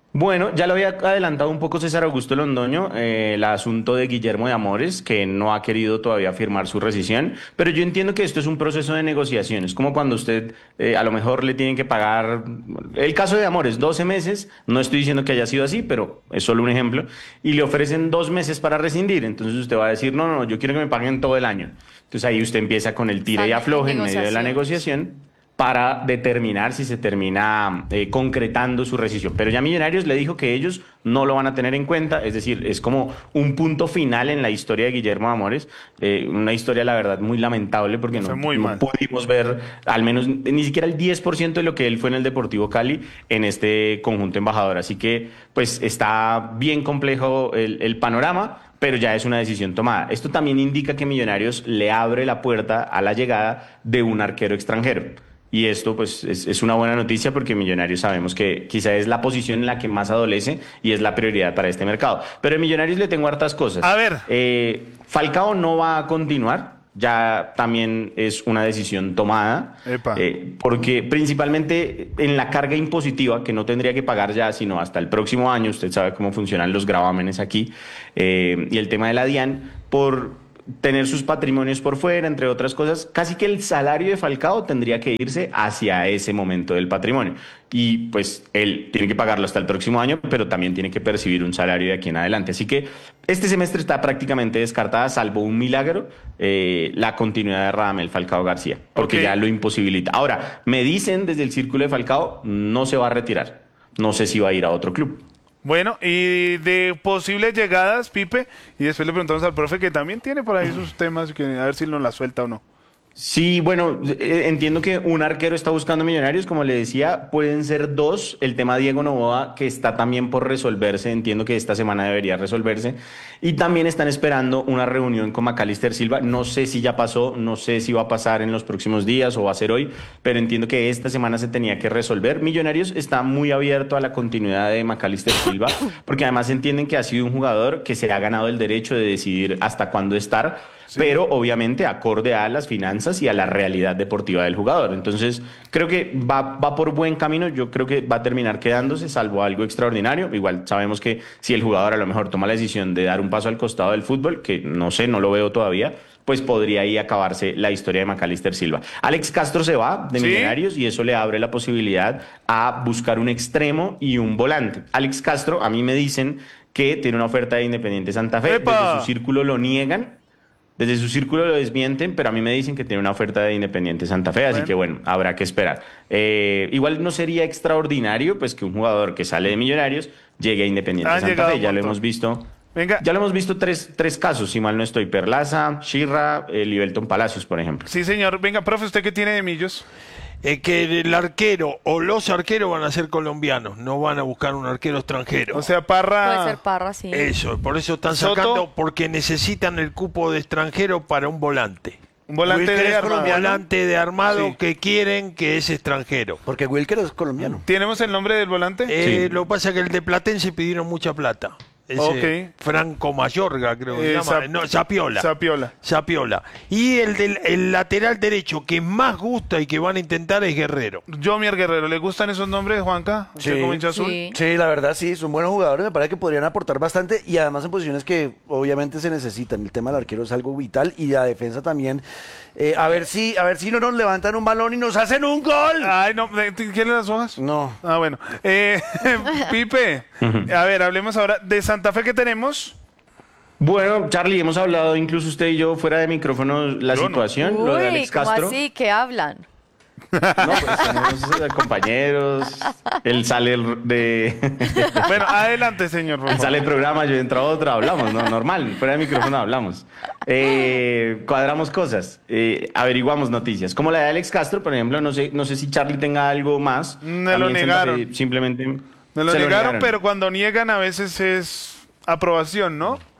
Bueno, ya lo había adelantado un poco César Augusto Londoño, eh, el asunto de Guillermo de Amores, que no ha querido todavía firmar su rescisión, pero yo entiendo que esto es un proceso de negociación, es como cuando usted eh, a lo mejor le tienen que pagar, el caso de Amores, doce meses, no estoy diciendo que haya sido así, pero es solo un ejemplo, y le ofrecen dos meses para rescindir, entonces usted va a decir, no, no, no, yo quiero que me paguen todo el año. Entonces ahí usted empieza con el tire y afloje en medio de la negociación para determinar si se termina eh, concretando su rescisión. Pero ya Millonarios le dijo que ellos no lo van a tener en cuenta, es decir, es como un punto final en la historia de Guillermo Amores, eh, una historia la verdad muy lamentable porque no, no pudimos ver al menos ni siquiera el diez por ciento de lo que él fue en el Deportivo Cali en este conjunto embajador. Así que pues está bien complejo el, el panorama, pero ya es una decisión tomada. Esto también indica que Millonarios le abre la puerta a la llegada de un arquero extranjero. Y esto pues es, es una buena noticia porque Millonarios sabemos que quizá es la posición en la que más adolece y es la prioridad para este mercado. Pero en Millonarios le tengo hartas cosas. A ver. Eh, Falcao no va a continuar. Ya también es una decisión tomada, eh, porque principalmente en la carga impositiva, que no tendría que pagar ya, sino hasta el próximo año, usted sabe cómo funcionan los gravámenes aquí, eh, y el tema de la DIAN, por tener sus patrimonios por fuera, entre otras cosas, casi que el salario de Falcao tendría que irse hacia ese momento del patrimonio. Y pues él tiene que pagarlo hasta el próximo año, pero también tiene que percibir un salario de aquí en adelante. Así que este semestre está prácticamente descartada, salvo un milagro, eh, la continuidad de Radamel Falcao García, porque okay. ya lo imposibilita. Ahora, me dicen desde el círculo de Falcao, no se va a retirar. No sé si va a ir a otro club. Bueno, y de posibles llegadas, Pipe, y después le preguntamos al profe que también tiene por ahí sus temas, que a ver si nos la suelta o no. Sí, bueno, entiendo que un arquero está buscando Millonarios, como le decía, pueden ser dos. El tema Diego Noboa, que está también por resolverse, entiendo que esta semana debería resolverse. Y también están esperando una reunión con Macalister Silva. No sé si ya pasó, no sé si va a pasar en los próximos días o va a ser hoy, pero entiendo que esta semana se tenía que resolver. Millonarios está muy abierto a la continuidad de Macalister Silva, porque además entienden que ha sido un jugador que se ha ganado el derecho de decidir hasta cuándo estar. Sí. Pero obviamente acorde a las finanzas y a la realidad deportiva del jugador. Entonces creo que va, va por buen camino, yo creo que va a terminar quedándose, salvo algo extraordinario. Igual sabemos que si el jugador a lo mejor toma la decisión de dar un paso al costado del fútbol, que no sé, no lo veo todavía, pues podría ahí acabarse la historia de Macalister Silva. Alex Castro se va de ¿Sí? Millonarios y eso le abre la posibilidad a buscar un extremo y un volante. Alex Castro, a mí me dicen que tiene una oferta de Independiente Santa Fe, ¡Epa! Desde su círculo lo niegan. Desde su círculo lo desmienten, pero a mí me dicen que tiene una oferta de Independiente Santa Fe, así bueno. que bueno, habrá que esperar. Eh, igual no sería extraordinario pues que un jugador que sale de Millonarios llegue a Independiente Han Santa Fe, ya lo hemos visto. Venga. Ya lo hemos visto tres, tres casos, si mal no estoy, Perlaza, Shirra, eh, Libelton Palacios, por ejemplo. Sí, señor. Venga, profe, ¿usted qué tiene de Millos? Es que el arquero o los arqueros van a ser colombianos, no van a buscar un arquero extranjero. O sea, Parra... Puede ser Parra, sí. Eso, por eso están Soto. sacando, porque necesitan el cupo de extranjero para un volante. Un volante Wilker de es armado. Un volante de armado Sí. que quieren que es extranjero. Porque Wilker es colombiano. ¿Tenemos el nombre del volante? Eh, Lo que pasa es que el de Platense pidieron mucha plata. Ese Ok. Franco Mayorga, creo que Eh, se llama. Zap- No, Zapiola. Zapiola. Zapiola. Y el del el lateral derecho que más gusta y que van a intentar es Guerrero. Jomier Guerrero, ¿le gustan esos nombres, Juanca? ¿Usted Sí. como hincha azul? Sí. Sí, la verdad sí, son buenos jugadores, me parece que podrían aportar bastante y además en posiciones que obviamente se necesitan. El tema del arquero es algo vital y la defensa también. Eh, a ver si, a ver si no nos levantan un balón y nos hacen un gol. Ay, no, ¿quieren las hojas? No. Ah, bueno. Eh, Pipe, a ver, hablemos ahora de Santa Fe que tenemos. Bueno, Charlie, hemos hablado incluso usted y yo fuera de micrófono la Yo no. situación, lo de Uy, Alex ¿cómo Castro. así? ¿Qué hablan? No, pues tenemos eh, compañeros, él sale de... Bueno, adelante, señor. por Él favor. sale del programa, yo entro a otro, hablamos, ¿no? Normal, fuera de micrófono hablamos. Eh, cuadramos cosas, eh, averiguamos noticias. Como la de Alex Castro, por ejemplo, no sé, no sé si Charlie tenga algo más. Me A lo mí en Santa Fe negaron. Simplemente Me lo se negaron, pero cuando niegan a veces es aprobación, ¿no?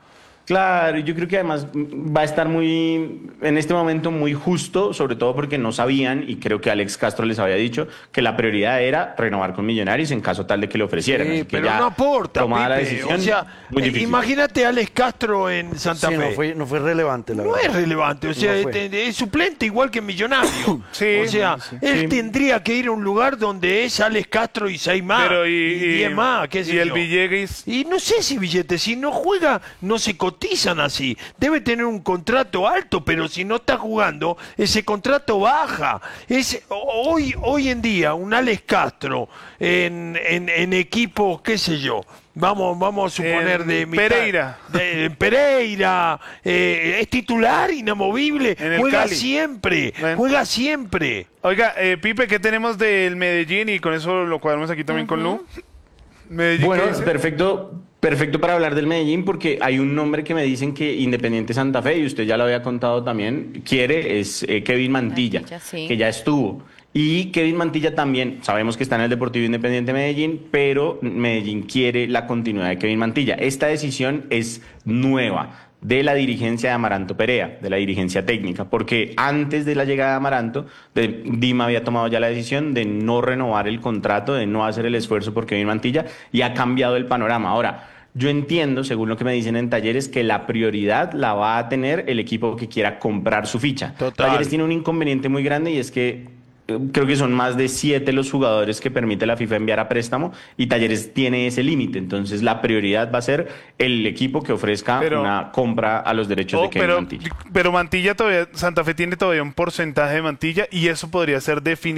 Claro, yo creo que además va a estar muy, en este momento muy justo, sobre todo porque no sabían, y creo que Alex Castro les había dicho, que la prioridad era renovar con Millonarios en caso tal de que lo ofrecieran. Sí, Así que pero ya no aporta, tomada la Pipe. decisión, O sea, muy eh, difícil. imagínate a Alex Castro en Santa Sí, Fe. no fue, no fue relevante, la No verdad. es relevante, o sea, No fue. es, es suplente igual que Millonario. Sí, o sea, sí. él Sí. tendría que ir a un lugar donde es Alex Castro y seis más. Pero y- y y- diez más, qué sé y el yo. Villegas. Y no sé si billetes, si no juega, no se cotizan así. Debe tener un contrato alto, pero si no está jugando, ese contrato baja. Es hoy, hoy en día, un Alex Castro en, en, en equipos, qué sé yo. Vamos, vamos a suponer En de mitad- Pereira. de Pereira, eh, es titular, inamovible, En el juega Cali. siempre, Bueno. juega siempre. Oiga, eh, Pipe, ¿qué tenemos del Medellín? Y con eso lo cuadramos aquí también con Lu. Medellín, Bueno, ¿qué dice? perfecto, perfecto para hablar del Medellín porque hay un nombre que me dicen que Independiente Santa Fe, y usted ya lo había contado también, quiere, es eh, Kevin Mantilla, Mantilla, sí. que ya estuvo. Y Kevin Mantilla también, sabemos que está en el Deportivo Independiente Medellín, pero Medellín quiere la continuidad de Kevin Mantilla. Esta decisión es nueva de la dirigencia de Amaranto Perea, de la dirigencia técnica, porque antes de la llegada de Amaranto, de- Dima había tomado ya la decisión de no renovar el contrato, de no hacer el esfuerzo por Kevin Mantilla, y ha cambiado el panorama. Ahora, yo entiendo, según lo que me dicen en Talleres, que la prioridad la va a tener el equipo que quiera comprar su ficha. Total. Talleres tiene un inconveniente muy grande y es que eh, creo que son más de siete los jugadores que permite la FIFA enviar a préstamo y Talleres tiene ese límite. Entonces la prioridad va a ser el equipo que ofrezca Pero- una compra a los derechos Oh, de Kevin pero, Mantilla. pero Mantilla todavía, Santa Fe tiene todavía un porcentaje de Mantilla y eso podría ser definido.